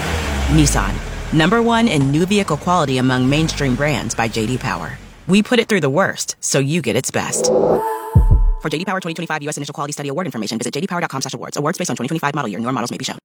Speaker 8: Nissan. Number one in new vehicle quality among mainstream brands by J D Power. We put it through the worst, so you get its best. For J D Power twenty twenty-five U S Initial Quality Study Award information, visit J D Power dot com slash awards. Awards based on twenty twenty-five model year. Newer models may be shown.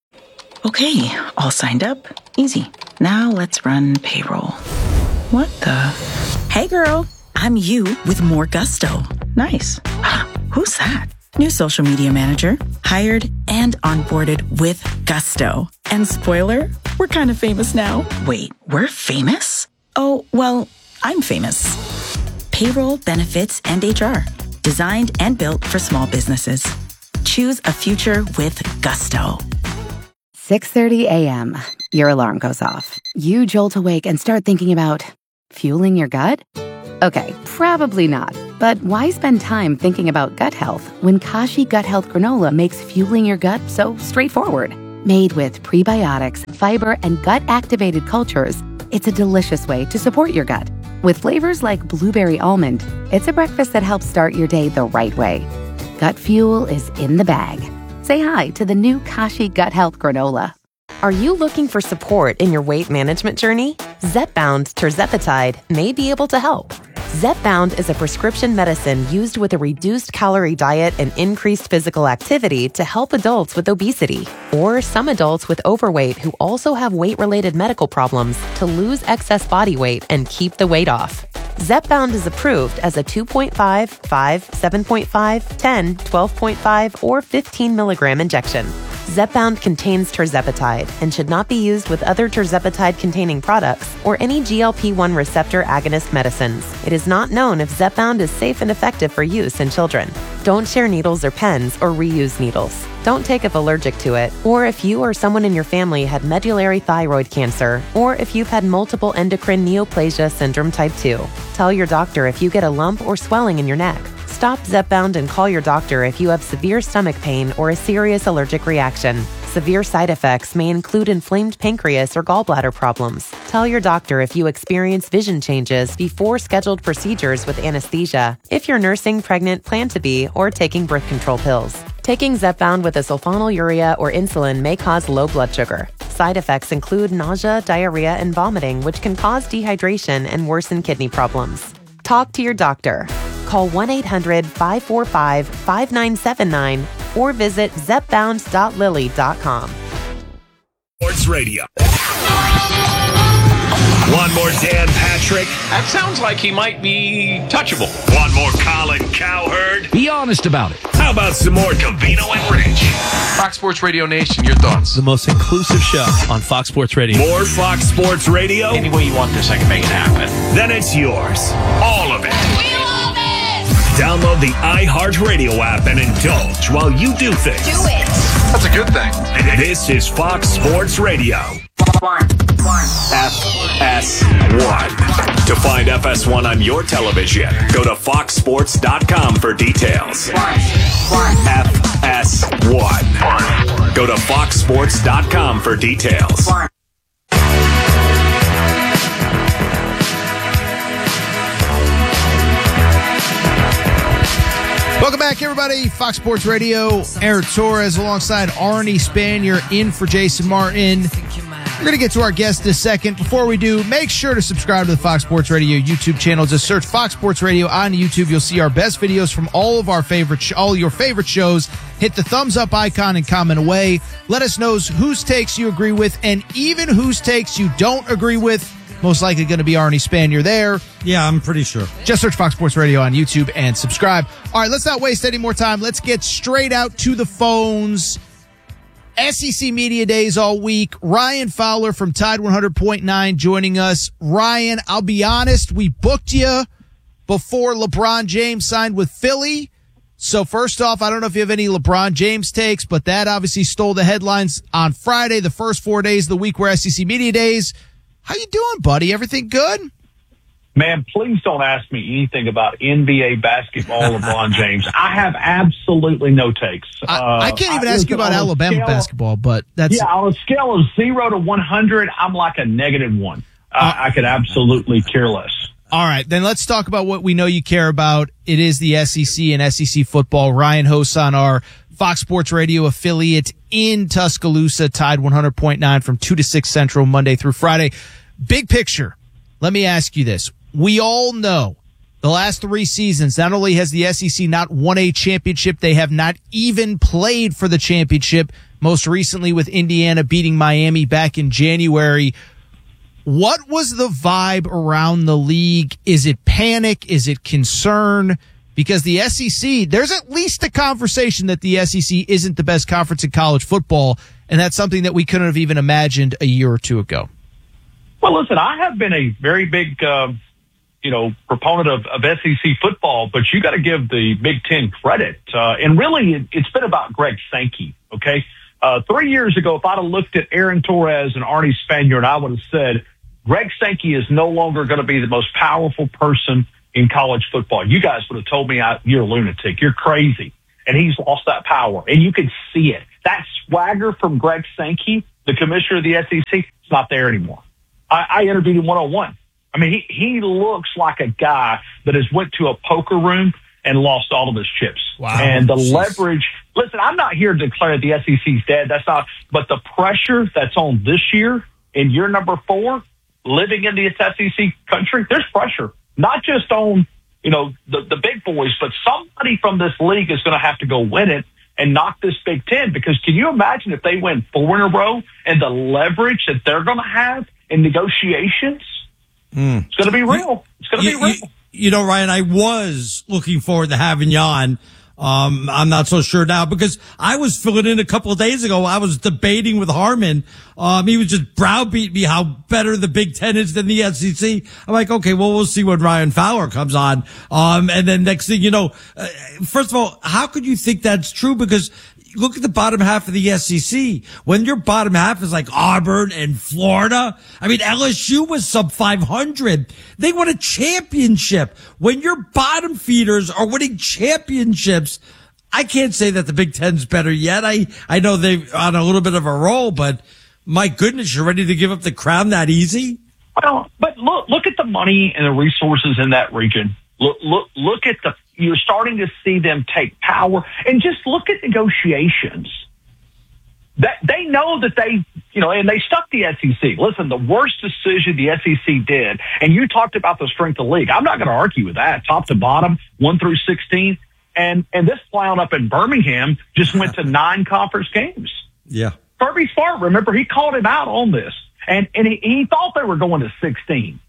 Speaker 8: Okay, all signed up. Easy. Now let's run payroll. What the? Hey girl, I'm you with more gusto. Nice. Who's that? New social media manager. Hired and onboarded with gusto. And spoiler, we're kind of famous now. Wait, we're famous? Oh, well, I'm famous. Payroll, benefits, and H R. Designed and built for small businesses. Choose a future with gusto.
Speaker 3: six thirty a.m. Your alarm goes off. You jolt awake and start thinking about fueling your gut? Okay, probably not. But why spend time thinking about gut health when Kashi Gut Health Granola makes fueling your gut so straightforward? Made with prebiotics, fiber, and gut-activated cultures, it's a delicious way to support your gut. With flavors like blueberry almond, it's a breakfast that helps start your day the right way. Gut fuel is in the bag. Say hi to the new Kashi Gut Health Granola.
Speaker 4: Are you looking for support in your weight management journey? Zepbound Tirzepatide may be able to help. Zepbound is a prescription medicine used with a reduced calorie diet and increased physical activity to help adults with obesity, or some adults with overweight who also have weight-related medical problems to lose excess body weight and keep the weight off. Zepbound is approved as a two point five, five, seven point five, ten, twelve point five, or fifteen milligram injection. Zepbound contains tirzepatide and should not be used with other tirzepatide-containing products or any G L P one receptor agonist medicines. It is not known if Zepbound is safe and effective for use in children. Don't share needles or pens or reuse needles. Don't take if allergic to it, or if you or someone in your family had medullary thyroid cancer, or if you've had multiple endocrine neoplasia syndrome type two. Tell your doctor if you get a lump or swelling in your neck. Stop Zepbound and call your doctor if you have severe stomach pain or a serious allergic reaction. Severe side effects may include inflamed pancreas or gallbladder problems. Tell your doctor if you experience vision changes before scheduled procedures with anesthesia, if you're nursing, pregnant, plan to be, or taking birth control pills. Taking Zepbound with a sulfonylurea or insulin may cause low blood sugar. Side effects include nausea, diarrhea, and vomiting, which can cause dehydration and worsen kidney problems. Talk to your doctor. Call one eight hundred, five four five, five nine seven nine or visit zepbound dot lilly dot com.
Speaker 18: Sports Radio. One more Dan Patrick.
Speaker 5: That sounds like he might be touchable.
Speaker 18: One more Colin Cowherd.
Speaker 5: Be honest about it.
Speaker 18: How about some more Covino and Rich?
Speaker 5: Fox Sports Radio Nation, your thoughts?
Speaker 6: The most inclusive show on Fox Sports Radio.
Speaker 18: More Fox Sports Radio?
Speaker 5: Any way you want this, I can make it happen.
Speaker 18: Then it's yours. All of it.
Speaker 5: We love it!
Speaker 18: Download the iHeartRadio app and indulge while you do things.
Speaker 5: Do it! That's a good thing.
Speaker 18: This is Fox Sports Radio.
Speaker 5: One. One.
Speaker 18: F S one. To find F S one on your television, go to fox sports dot com for details.
Speaker 5: One. One.
Speaker 18: F S one. Go to fox sports dot com for details.
Speaker 5: One.
Speaker 22: Welcome back, everybody. Fox Sports Radio. Eric Torres alongside Arnie Spanier in for Jason Martin. We're going to get to our guest in a second. Before we do, make sure to subscribe to the Fox Sports Radio YouTube channel. Just search Fox Sports Radio on YouTube. You'll see our best videos from all of our favorite, sh- all your favorite shows. Hit the thumbs up icon and comment away. Let us know whose takes you agree with and even whose takes you don't agree with. Most likely going to be Arnie Spanier there.
Speaker 21: Yeah, I'm pretty sure.
Speaker 22: Just search Fox Sports Radio on YouTube and subscribe. All right, let's not waste any more time. Let's get straight out to the phones. S E C Media Days all week. Ryan Fowler from Tide one hundred point nine joining us. Ryan, I'll be honest, we booked you before LeBron James signed with Philly. So first off, I don't know if you have any LeBron James takes, but that obviously stole the headlines on Friday, the first four days of the week were S E C Media Days. How you doing, buddy? Everything good?
Speaker 7: Man, please don't ask me anything about N B A basketball, LeBron James. I have absolutely no takes.
Speaker 22: I,
Speaker 7: uh,
Speaker 22: I can't even
Speaker 7: I,
Speaker 22: ask you about Alabama
Speaker 7: scale,
Speaker 22: basketball, but that's...
Speaker 7: Yeah, on a scale of zero to one hundred, I'm like a negative one. Uh, uh, I could absolutely care less.
Speaker 22: All right, then let's talk about what we know you care about. It is the S E C and S E C football. Ryan hosts on our Fox Sports Radio affiliate in Tuscaloosa, Tide one hundred point nine from two to six Central, Monday through Friday. Big picture, let me ask you this. We all know the last three seasons, not only has the S E C not won a championship, they have not even played for the championship, most recently with Indiana beating Miami back in January. What was the vibe around the league? Is it panic? Is it concern? Because the S E C, there's at least a conversation that the S E C isn't the best conference in college football, and that's something that we couldn't have even imagined a year or two ago.
Speaker 7: Well, listen, I have been a very big uh, you know, proponent of, of S E C football, but you got to give the Big Ten credit. Uh, and really, it, it's been about Greg Sankey, okay? Uh, three years ago, if I'd have looked at Aaron Torres and Arnie Spaniard, I would have said, Greg Sankey is no longer going to be the most powerful person in college football. You guys would have told me I, you're a lunatic. You're crazy. And he's lost that power. And you can see it. That swagger from Greg Sankey, the commissioner of the S E C, it's not there anymore. I, I interviewed him one-on-one. I mean, he, he looks like a guy that has went to a poker room and lost all of his chips.
Speaker 21: Wow.
Speaker 7: And the
Speaker 21: Jeez.
Speaker 7: leverage, listen, I'm not here to declare the S E C's dead. That's not, but the pressure that's on this year in year number four, living in the S E C country, there's pressure, not just on, you know, the, the big boys, but somebody from this league is going to have to go win it and knock this Big Ten. Because can you imagine if they win four in a row and the leverage that they're going to have in negotiations?
Speaker 21: Mm.
Speaker 7: It's going to be real. It's going to be
Speaker 21: you,
Speaker 7: real.
Speaker 21: You, you know, Ryan, I was looking forward to having you on. Um, I'm not so sure now because I was filling in a couple of days ago. I was debating with Harmon. Um, he was just browbeating me how better the Big Ten is than the S E C. I'm like, okay, well, we'll see when Ryan Fowler comes on. Um, and then next thing you know, uh, first of all, how could you think that's true? Because look at the bottom half of the S E C. When your bottom half is like Auburn and Florida, I mean, L S U was sub five hundred. They won a championship. When your bottom feeders are winning championships, I can't say that the Big Ten's better yet. I, I know they're on a little bit of a roll, but my goodness, you're ready to give up the crown that easy?
Speaker 7: Well, but look, look at the money and the resources in that region. Look, look, look at the, you're starting to see them take power, and just look at negotiations. That they know that they, you know, and they stuck the S E C. Listen, the worst decision the S E C did, and you talked about the strength of the league. I'm not going to argue with that, top to bottom, one through sixteen. And, and this clown up in Birmingham just went to nine conference games.
Speaker 21: Yeah.
Speaker 7: Kirby Smart, remember, he called him out on this, and, and he, he thought they were going to sixteen.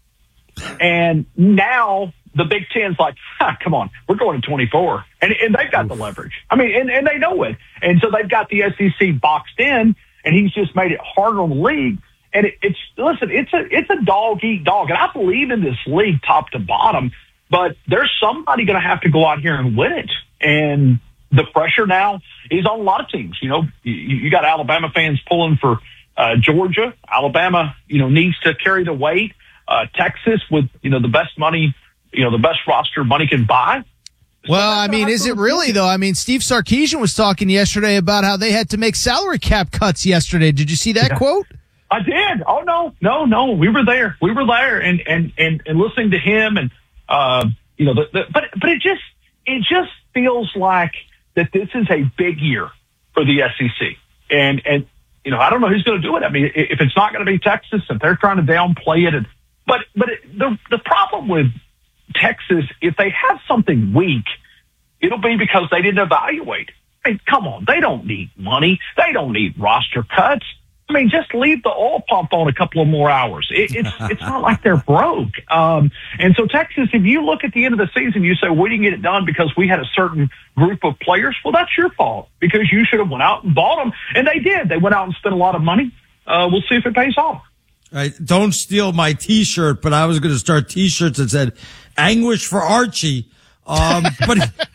Speaker 7: And now the Big Ten's like, ah, come on, we're going to twenty-four. And, and they've got the leverage. I mean, and, and they know it. And so they've got the S E C boxed in, and he's just made it harder on the league. And it, it's, listen, it's a, it's a dog eat dog. And I believe in this league top to bottom, but there's somebody going to have to go out here and win it. And the pressure now is on a lot of teams. You know, you, you got Alabama fans pulling for uh, Georgia. Alabama, you know, needs to carry the weight. Uh, Texas with, you know, the best money, you know, the best roster money can buy.
Speaker 22: Well, I mean, is it really, though? I mean, Steve Sarkisian was talking yesterday about how they had to make salary cap cuts yesterday. Did you see that
Speaker 7: Yeah.
Speaker 22: quote?
Speaker 7: I did. Oh, no, no, no. We were there. We were there and, and, and, and listening to him and, uh, you know, the, the, but, but it just, it just feels like that this is a big year for the S E C. And, and, you know, I don't know who's going to do it. I mean, if it's not going to be Texas, if they're trying to downplay it, and, but, but it, the, the problem with Texas, if they have something weak, it'll be because they didn't evaluate. I mean, come on, they don't need money. They don't need roster cuts. I mean, just leave the oil pump on a couple of more hours. It, it's it's not like they're broke. Um, and so Texas, if you look at the end of the season, you say, we didn't get it done because we had a certain group of players. Well, that's your fault because you should have went out and bought them. And they did. They went out and spent a lot of money. Uh, we'll see if it pays off.
Speaker 21: Right. Don't steal my T-shirt, but I was going to start T-shirts that said "Anguish for Archie." Um, but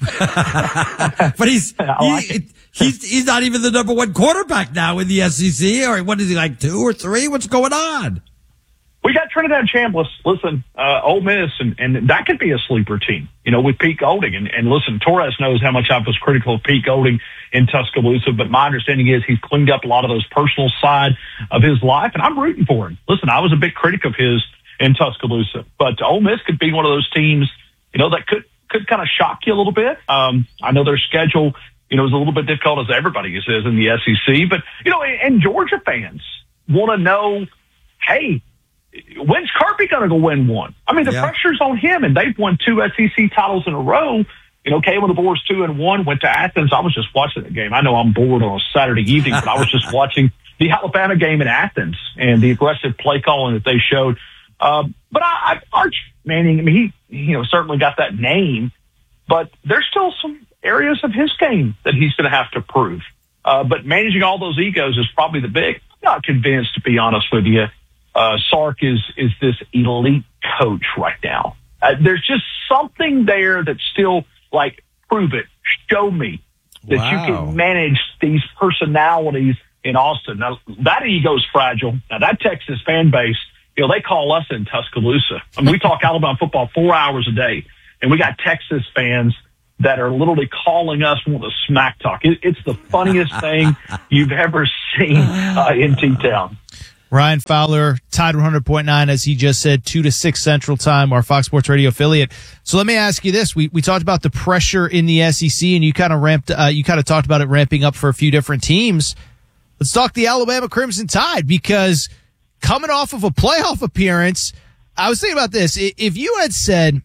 Speaker 21: but he's he, he's he's not even the number one quarterback now in the S E C. Or what is he, like two or three? What's going on?
Speaker 7: We got Trinidad Chambliss. Listen, uh, Ole Miss, and, and that could be a sleeper team, you know, with Pete Golding. And, and listen, Torres knows how much I was critical of Pete Golding in Tuscaloosa, but my understanding is he's cleaned up a lot of those personal side of his life, and I'm rooting for him. Listen, I was a big critic of his in Tuscaloosa, but Ole Miss could be one of those teams, you know, that could, could kind of shock you a little bit. Um, I know their schedule, you know, is a little bit difficult, as everybody says in the S E C, but, you know, and, and Georgia fans want to know, hey, when's Kirby going to go win one? I mean, the yeah. pressure's on him, and they've won two S E C titles in a row. You know, came on the boards two and one, went to Athens. I was just watching the game. I know I'm bored on a Saturday evening, but I was just watching the Alabama game in Athens and the aggressive play calling that they showed. Um, but I, I, Arch Manning, I mean, he, you know, certainly got that name, but there's still some areas of his game that he's going to have to prove. Uh, but managing all those egos is probably the big. I'm not convinced, to be honest with you. Uh, Sark is, is this elite coach right now. Uh, there's just something there that's still like, prove it, show me that
Speaker 21: Wow.
Speaker 7: you can manage these personalities in Austin. Now, that ego's fragile. Now, that Texas fan base, you know, they call us in Tuscaloosa. I mean, we talk Alabama football four hours a day, and we got Texas fans that are literally calling us with a smack talk. It, it's the funniest thing you've ever seen uh, in T-Town.
Speaker 22: Ryan Fowler, Tide one hundred point nine, as he just said, two to six Central Time, our Fox Sports Radio affiliate. So let me ask you this. We we talked about the pressure in the S E C, and you kind of ramped, uh, you kind of talked about it ramping up for a few different teams. Let's talk the Alabama Crimson Tide, because coming off of a playoff appearance, I was thinking about this. If you had said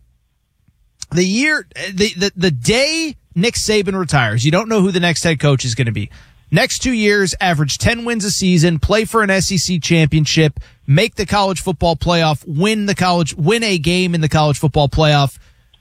Speaker 22: the year, the, the, the day Nick Saban retires, you don't know who the next head coach is going to be. Next two years, average ten wins a season, play for an S E C championship, make the college football playoff, win the college, win a game in the college football playoff.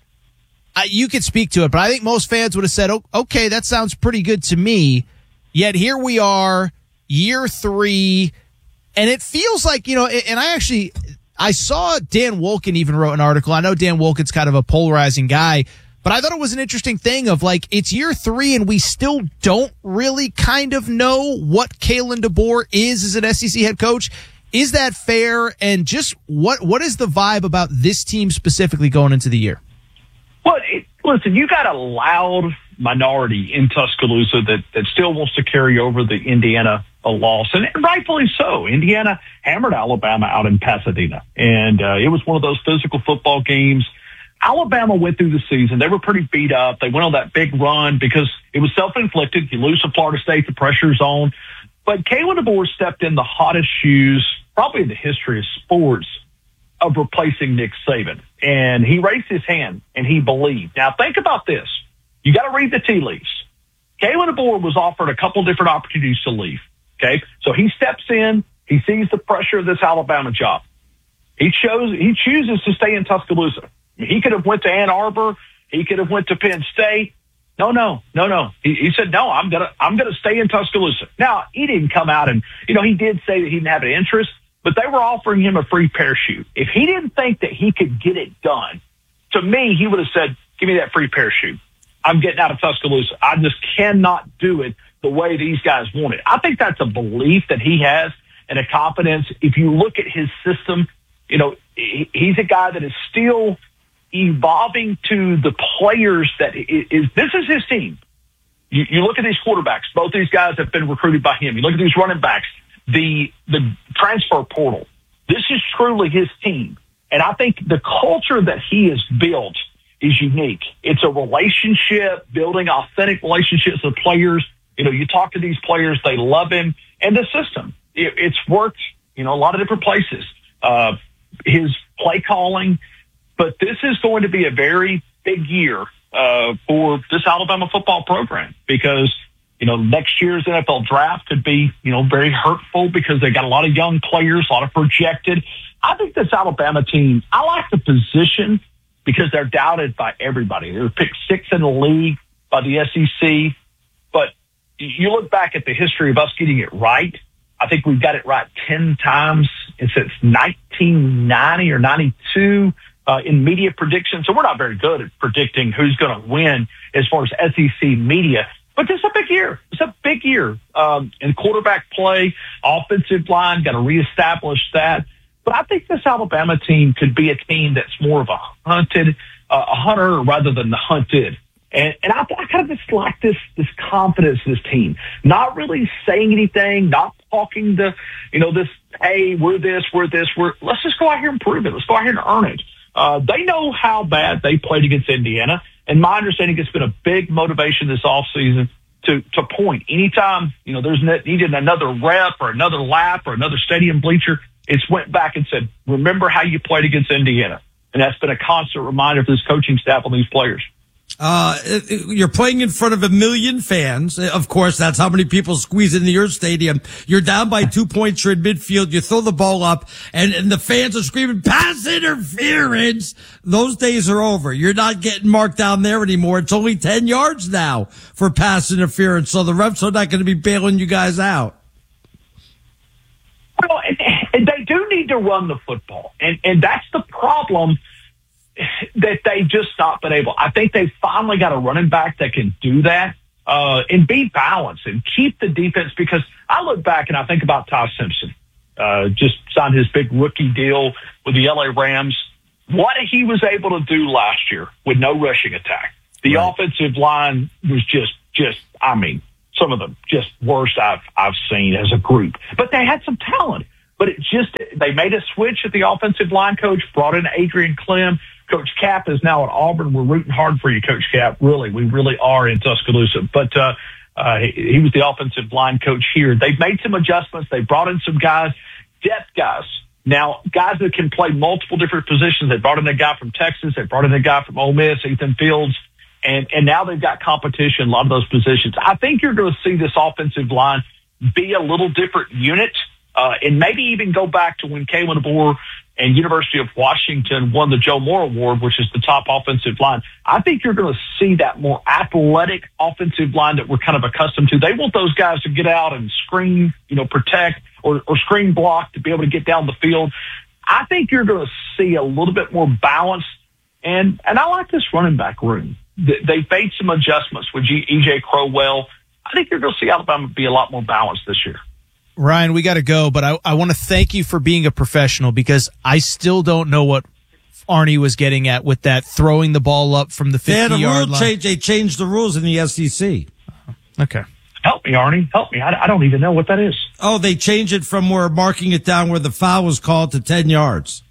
Speaker 22: Uh, you could speak to it, but I think most fans would have said, oh, okay, that sounds pretty good to me. Yet here we are, year three, and it feels like, you know, and I actually, I saw Dan Wolken even wrote an article. I know Dan Wolken's kind of a polarizing guy, but I thought it was an interesting thing of like, it's year three and we still don't really kind of know what Kalen DeBoer is as an S E C head coach. Is that fair? And just what, what is the vibe about this team specifically going into the year?
Speaker 7: Well, it, listen, you got a loud minority in Tuscaloosa that, that still wants to carry over the Indiana a loss, and rightfully so. Indiana hammered Alabama out in Pasadena, and uh, it was one of those physical football games. Alabama went through the season. They were pretty beat up. They went on that big run because it was self-inflicted. You lose to Florida State, the pressure's on. But Kalen DeBoer stepped in the hottest shoes, probably in the history of sports, of replacing Nick Saban. And he raised his hand, and he believed. Now, think about this. You got to read the tea leaves. Kalen DeBoer was offered a couple different opportunities to leave. Okay, so he steps in. He sees the pressure of this Alabama job. He chose. He chooses to stay in Tuscaloosa. He could have went to Ann Arbor. He could have went to Penn State. No, no, no, no. He, he said, no, I'm gonna, I'm gonna stay in Tuscaloosa. Now, he didn't come out and, you know, he did say that he didn't have an interest, but they were offering him a free parachute. If he didn't think that he could get it done, to me, he would have said, give me that free parachute. I'm getting out of Tuscaloosa. I just cannot do it the way these guys want it. I think that's a belief that he has and a confidence. If you look at his system, you know, he, he's a guy that is still evolving to the players that is, is this is his team. You, you look at these quarterbacks, both these guys have been recruited by him. You look at these running backs, the, the transfer portal. This is truly his team. And I think the culture that he has built is unique. It's a relationship, building authentic relationships with players. You know, you talk to these players, they love him. And the system, it, it's worked, you know, a lot of different places. Uh, his play calling, but this is going to be a very big year uh, for this Alabama football program because, you know, next year's N F L draft could be, you know, very hurtful because they got a lot of young players, a lot of projected. I think this Alabama team, I like the position because they're doubted by everybody. They're picked six in the league by the S E C. But you look back at the history of us getting it right. I think we've got it right ten times since nineteen ninety or ninety-two uh, in media predictions. So we're not very good at predicting who's going to win as far as S E C media. But this is a big year. It's a big year um, in quarterback play, offensive line, got to reestablish that. But I think this Alabama team could be a team that's more of a hunted, uh, a hunter rather than the hunted. And, and I, I kind of just like this, this confidence in this team, not really saying anything, not talking to, you know, this, hey, we're this, we're this, we're, let's just go out here and prove it. Let's go out here and earn it. Uh, they know how bad they played against Indiana. And my understanding, it's been a big motivation this offseason to, to point. Anytime, you know, there's needed another rep or another lap or another stadium bleacher, it's went back and said, remember how you played against Indiana. And that's been a constant reminder for this coaching staff and these players.
Speaker 21: Uh, you're playing in front of a million fans. Of course, that's how many people squeeze into your stadium. You're down by two points. You're in midfield. You throw the ball up and, and the fans are screaming, pass interference. Those days are over. You're not getting marked down there anymore. It's only ten yards now for pass interference. So the refs are not going to be bailing you guys out.
Speaker 7: Well, and, and they do need to run the football. And, and that's the problem. that they've just not been able. I think they've finally got a running back that can do that uh, and be balanced and keep the defense. Because I look back and I think about Ty Simpson, uh, just signed his big rookie deal with the L A Rams. What he was able to do last year with no rushing attack. The right. offensive line was just, just, I mean, some of the just worst I've, I've seen as a group. But they had some talent. But it just, they made a switch at the offensive line coach, brought in Adrian Clem. Coach Cap is now at Auburn. We're rooting hard for you, Coach Cap. Really, we really are in Tuscaloosa. But uh, uh, he, he was the offensive line coach here. They've made some adjustments. They brought in some guys, depth guys. Now, guys that can play multiple different positions. They brought in a guy from Texas. They brought in a guy from Ole Miss, Ethan Fields. And, and now they've got competition in a lot of those positions. I think you're going to see this offensive line be a little different unit, uh, and maybe even go back to when Kalen DeBoer and University of Washington won the Joe Moore Award, which is the top offensive line. I think you're going to see that more athletic offensive line that we're kind of accustomed to. They want those guys to get out and screen, you know, protect or, or screen block to be able to get down the field. I think you're going to see a little bit more balance. And, and I like this running back room. They've made some adjustments with E J Crowell. I think you're going to see Alabama be a lot more balanced this year.
Speaker 22: Ryan, we got to go, but I, I want to thank you for being a professional, because I still don't know what Arnie was getting at with that throwing the ball up from the fifty-yard line.
Speaker 21: Change, they changed the rules in the S E C.
Speaker 22: Okay.
Speaker 7: Help me, Arnie. Help me. I, I don't even know what that is.
Speaker 21: Oh, they changed it from where marking it down where the foul was called to ten yards.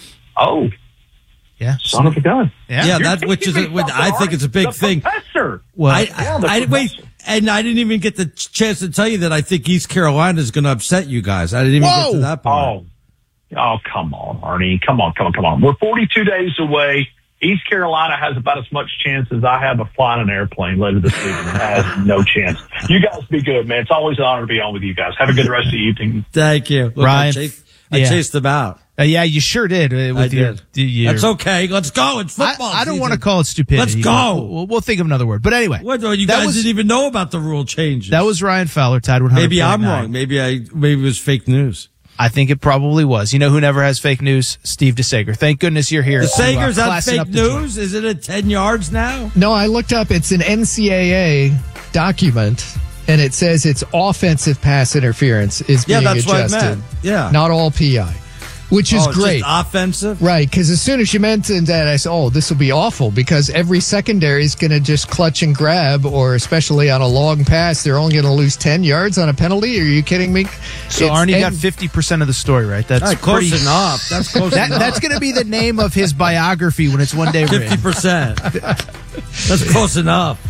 Speaker 7: Oh.
Speaker 22: Yeah.
Speaker 7: Son of a gun.
Speaker 21: Yeah, yeah that which is a, which I think it's a big
Speaker 7: the
Speaker 21: thing.
Speaker 7: Professor.
Speaker 21: Well, I,
Speaker 7: yeah,
Speaker 21: I, I wait, and I didn't even get the chance to tell you that I think East Carolina is going to upset you guys. I didn't even
Speaker 22: Whoa.
Speaker 21: get to that part.
Speaker 7: Oh, oh, come on, Arnie. Come on, come on, come on. We're forty-two days away. East Carolina has about as much chance as I have of flying an airplane later this season. It has no chance. You guys be good, man. It's always an honor to be on with you guys. Have a good rest of the evening.
Speaker 21: Thank you. Look,
Speaker 22: Ryan.
Speaker 21: I chased, I
Speaker 22: yeah.
Speaker 21: chased them out.
Speaker 22: Uh, yeah, you sure did. Uh, with
Speaker 21: I
Speaker 22: your,
Speaker 21: did.
Speaker 22: Your,
Speaker 21: That's okay. Let's go. It's football
Speaker 22: I, I don't
Speaker 21: season.
Speaker 22: want to call it stupidity.
Speaker 21: Let's go.
Speaker 22: We'll, we'll think of another word. But anyway.
Speaker 21: What, you guys was, didn't even know about the rule changes.
Speaker 22: That was Ryan Fowler, Tide one hundred.
Speaker 21: Maybe I'm wrong. Maybe I maybe it was fake news.
Speaker 22: I think it probably was. You know who never has fake news? Steve DeSager. Thank goodness you're here.
Speaker 21: DeSager's
Speaker 22: uh,
Speaker 21: on fake news? Is it at ten yards now?
Speaker 9: No, I looked up. It's an N C double A document, and it says it's offensive pass interference is being
Speaker 21: yeah, that's
Speaker 9: adjusted.
Speaker 21: What I meant. Yeah.
Speaker 9: Not all P I. Which is
Speaker 21: oh,
Speaker 9: great.
Speaker 21: Just offensive?
Speaker 9: Right, because as soon as you mentioned that, I said, oh, this will be awful, because every secondary is going to just clutch and grab, or especially on a long pass, they're only going to lose ten yards on a penalty? Are you kidding me?
Speaker 22: So
Speaker 9: it's,
Speaker 22: Arnie got fifty percent of the story, right? That's
Speaker 21: right, close
Speaker 22: pretty,
Speaker 21: enough. That's close
Speaker 22: that,
Speaker 21: enough.
Speaker 22: That's going to be the name of his biography when it's one day written.
Speaker 21: fifty percent. That's close enough.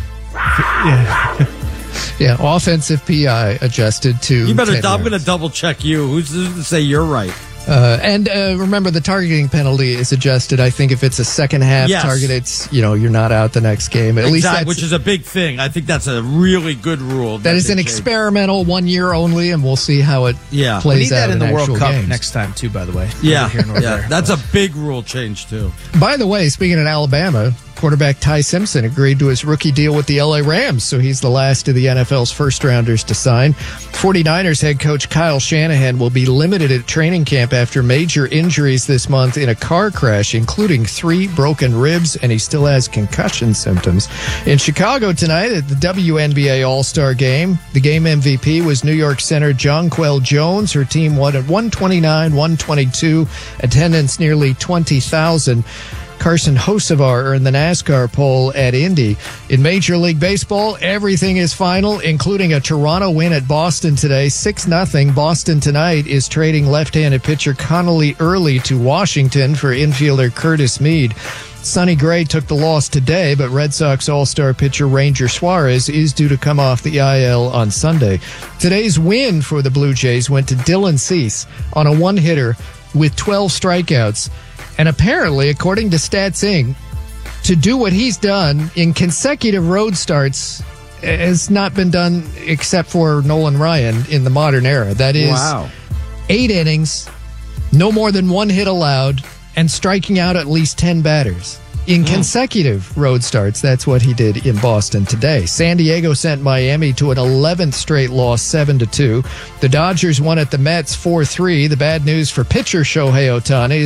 Speaker 9: Yeah. Yeah, offensive P I adjusted to
Speaker 21: You better,
Speaker 9: ten
Speaker 21: I'm
Speaker 9: yards.
Speaker 21: going to double check you. Who's to say you're right?
Speaker 9: Uh, and uh, remember, the targeting penalty is adjusted. I think if it's a second half
Speaker 21: yes.
Speaker 9: target, it's, you know, you're not out the next game. At
Speaker 21: exactly,
Speaker 9: least that's,
Speaker 21: which is a big thing. I think that's a really good rule.
Speaker 9: That, that is an change. Experimental, one year only, and we'll see how it
Speaker 21: yeah.
Speaker 9: plays
Speaker 22: we need
Speaker 9: out
Speaker 22: that in the World
Speaker 9: games.
Speaker 22: Cup next time too. By the way,
Speaker 21: yeah,
Speaker 22: here nor
Speaker 21: yeah,
Speaker 22: there.
Speaker 21: that's a big rule change too.
Speaker 9: By the way, speaking of Alabama, quarterback Ty Simpson agreed to his rookie deal with the L A Rams, so he's the last of the N F L's first-rounders to sign. forty-niners head coach Kyle Shanahan will be limited at training camp after major injuries this month in a car crash, including three broken ribs, and he still has concussion symptoms. In Chicago tonight at the W N B A All-Star Game, the game M V P was New York center Jonquel Jones. Her team won at one twenty-nine one twenty-two, attendance nearly twenty thousand. Carson Hocevar earned the NASCAR pole at Indy. In Major League Baseball, everything is final, including a Toronto win at Boston today, six nothing. Boston tonight is trading left-handed pitcher Connolly Early to Washington for infielder Curtis Mead. Sonny Gray took the loss today, but Red Sox All-Star pitcher Ranger Suarez is due to come off the I L on Sunday. Today's win for the Blue Jays went to Dylan Cease on a one-hitter with twelve strikeouts. And apparently, according to Stats Incorporated, to do what he's done in consecutive road starts has not been done except for Nolan Ryan in the modern era. That is
Speaker 21: wow.
Speaker 9: eight innings, no more than one hit allowed, and striking out at least ten batters. In consecutive road starts, that's what he did in Boston today. San Diego sent Miami to an eleventh straight loss, seven to two. The Dodgers won at the Mets, four three. The bad news for pitcher Shohei Ohtani is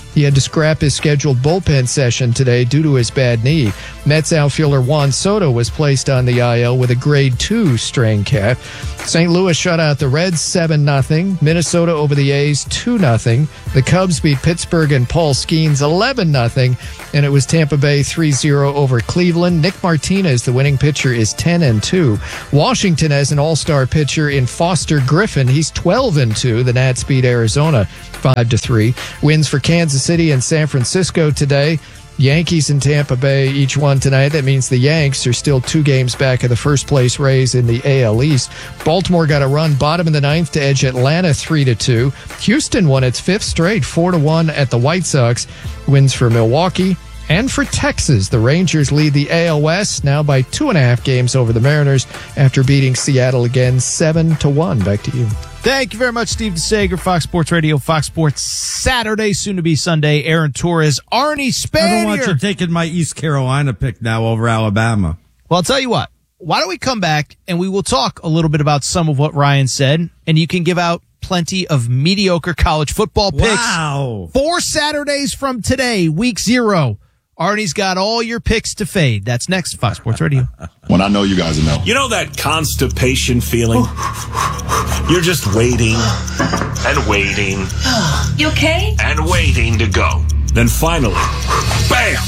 Speaker 9: He had to scrap his scheduled bullpen session today due to his bad knee. Mets outfielder Juan Soto was placed on the I L with a grade two strained calf. Saint Louis shut out the Reds seven nothing. Minnesota over the A's two nothing. The Cubs beat Pittsburgh and Paul Skeens eleven nothing. And it was Tampa Bay three zero over Cleveland. Nick Martinez, the winning pitcher, is ten and two. Washington has an all-star pitcher in Foster Griffin. He's twelve and two. The Nats beat Arizona five to three. Wins for Kansas City and San Francisco today. Yankees and Tampa Bay each won tonight. That means the Yanks are still two games back of the first place Rays in the A L East. Baltimore got a run bottom of the ninth to edge Atlanta three to two. Houston won its fifth straight four to one at the White Sox. Wins for Milwaukee and for Texas. The Rangers lead the A L West now by two and a half games over the Mariners after beating Seattle again seven to one. Back to you.
Speaker 22: Thank you very much, Steve DeSager, Fox Sports Radio, Fox Sports Saturday, soon to be Sunday. Aaron Torres, Arnie Spanier.
Speaker 21: I don't want you taking my East Carolina pick now over Alabama.
Speaker 22: Well, I'll tell you what. Why don't we come back and we will talk a little bit about some of what Ryan said, and you can give out plenty of mediocre college football picks.
Speaker 21: Wow.
Speaker 22: Four Saturdays from today, week zero. Arnie's got all your picks to fade. That's next, Fox Sports Radio.
Speaker 10: When I know you guys know.
Speaker 18: You know that constipation feeling? You're just waiting and waiting.
Speaker 5: You okay?
Speaker 18: And waiting to go. Then finally, bam!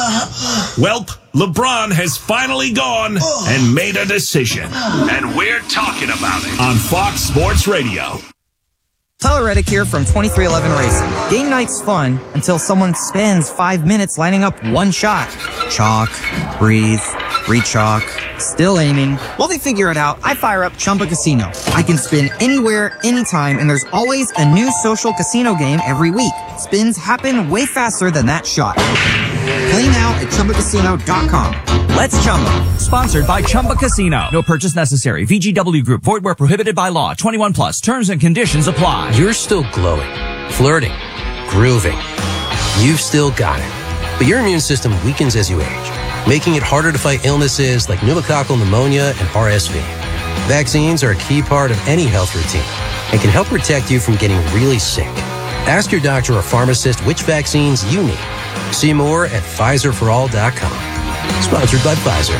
Speaker 18: Welp, LeBron has finally gone and made a decision. And we're talking about it on Fox Sports Radio.
Speaker 11: Tyler Reddick here from twenty-three eleven Racing. Game night's fun until someone spends five minutes lining up one shot. Chalk, breathe, re-chalk, still aiming. While they figure it out, I fire up Chumba Casino. I can spin anywhere, anytime, and there's always a new social casino game every week. Spins happen way faster than that shot. Play now at Chumba Casino dot com. Let's Chumba.
Speaker 13: Sponsored by Chumba Casino. No purchase necessary. V G W Group. Void where prohibited by law. twenty-one plus. Terms and conditions apply.
Speaker 14: You're still glowing, flirting, grooving. You've still got it. But your immune system weakens as you age, making it harder to fight illnesses like pneumococcal pneumonia and R S V. Vaccines are a key part of any health routine and can help protect you from getting really sick. Ask your doctor or pharmacist which vaccines you need. See more at Pfizer for all dot com. Sponsored by Pfizer.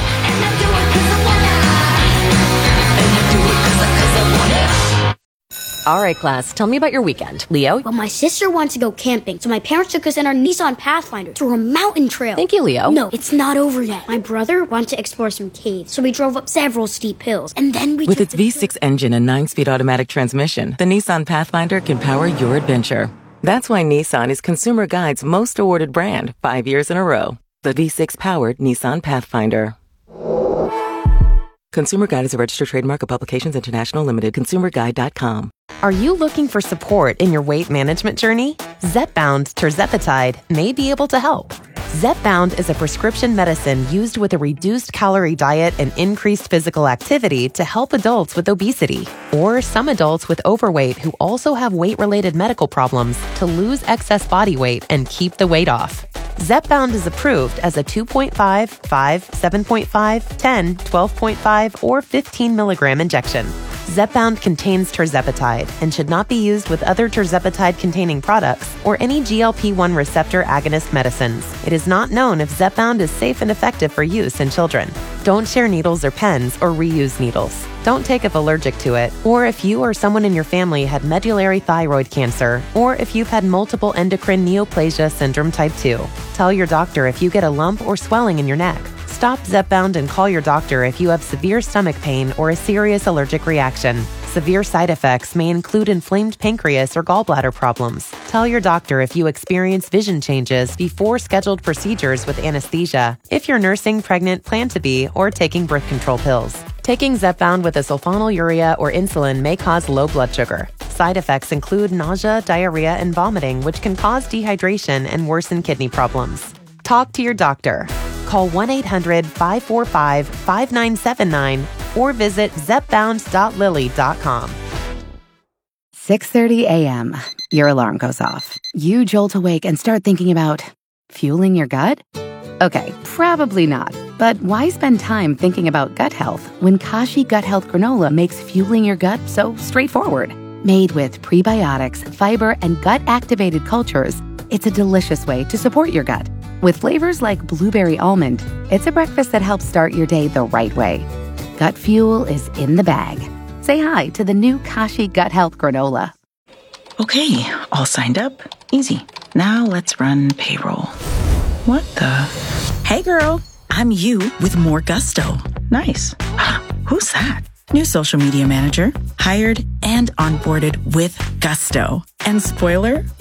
Speaker 25: All right, class, tell me about your weekend. Leo?
Speaker 15: Well, my sister wants to go camping, so my parents took us in our Nissan Pathfinder to a mountain trail.
Speaker 25: Thank you, Leo.
Speaker 15: No, it's not over yet. My brother wants to explore some caves, so we drove up several steep hills, and then we
Speaker 25: With
Speaker 15: took
Speaker 25: its
Speaker 15: the
Speaker 25: V six engine and nine-speed automatic transmission, the Nissan Pathfinder can power your adventure. That's why Nissan is Consumer Guide's most awarded brand, five years in a row. The V six-powered Nissan Pathfinder. Consumer Guide is a registered trademark of Publications International Limited. consumer guide dot com. Are you looking for support in your weight management journey? Zepbound Tirzepatide may be able to help. Zepbound is a prescription medicine used with a reduced calorie diet and increased physical activity to help adults with obesity or some adults with overweight who also have weight-related medical problems to lose excess body weight and keep the weight off. Zepbound is approved as a two point five, five, seven point five, ten, twelve point five, or fifteen milligram injection. Zepbound contains tirzepatide and should not be used with other tirzepatide-containing products or any G L P one receptor agonist medicines. It is not known if Zepbound is safe and effective for use in children. Don't share needles or pens or reuse needles. Don't take if allergic to it, or if you or someone in your family had medullary thyroid cancer, or if you've had multiple endocrine neoplasia syndrome type two. Tell your doctor if you get a lump or swelling in your neck. Stop Zepbound and call your doctor if you have severe stomach pain or a serious allergic reaction. Severe side effects may include inflamed pancreas or gallbladder problems. Tell your doctor if you experience vision changes before scheduled procedures with anesthesia, if you're nursing, pregnant, plan to be, or taking birth control pills. Taking Zepbound with a sulfonylurea or insulin may cause low blood sugar. Side effects include nausea, diarrhea, and vomiting, which can cause dehydration and worsen kidney problems. Talk to your doctor. Call one eight hundred, five four five, five nine seven nine or visit zepbound dot lilly dot com.
Speaker 3: six thirty a.m. Your alarm goes off. You jolt awake and start thinking about fueling your gut? Okay, probably not. But why spend time thinking about gut health when Kashi Gut Health Granola makes fueling your gut so straightforward? Made with prebiotics, fiber, and gut-activated cultures, It's a delicious way to support your gut. With flavors like blueberry almond, it's a breakfast that helps start your day the right way. Gut Fuel is in the bag. Say hi to the new Kashi Gut Health Granola.
Speaker 8: Okay, all signed up. Easy. Now let's run payroll. What the? Hey girl, I'm you with more gusto. Nice. Who's that? New social media manager, hired and onboarded with gusto. And spoiler,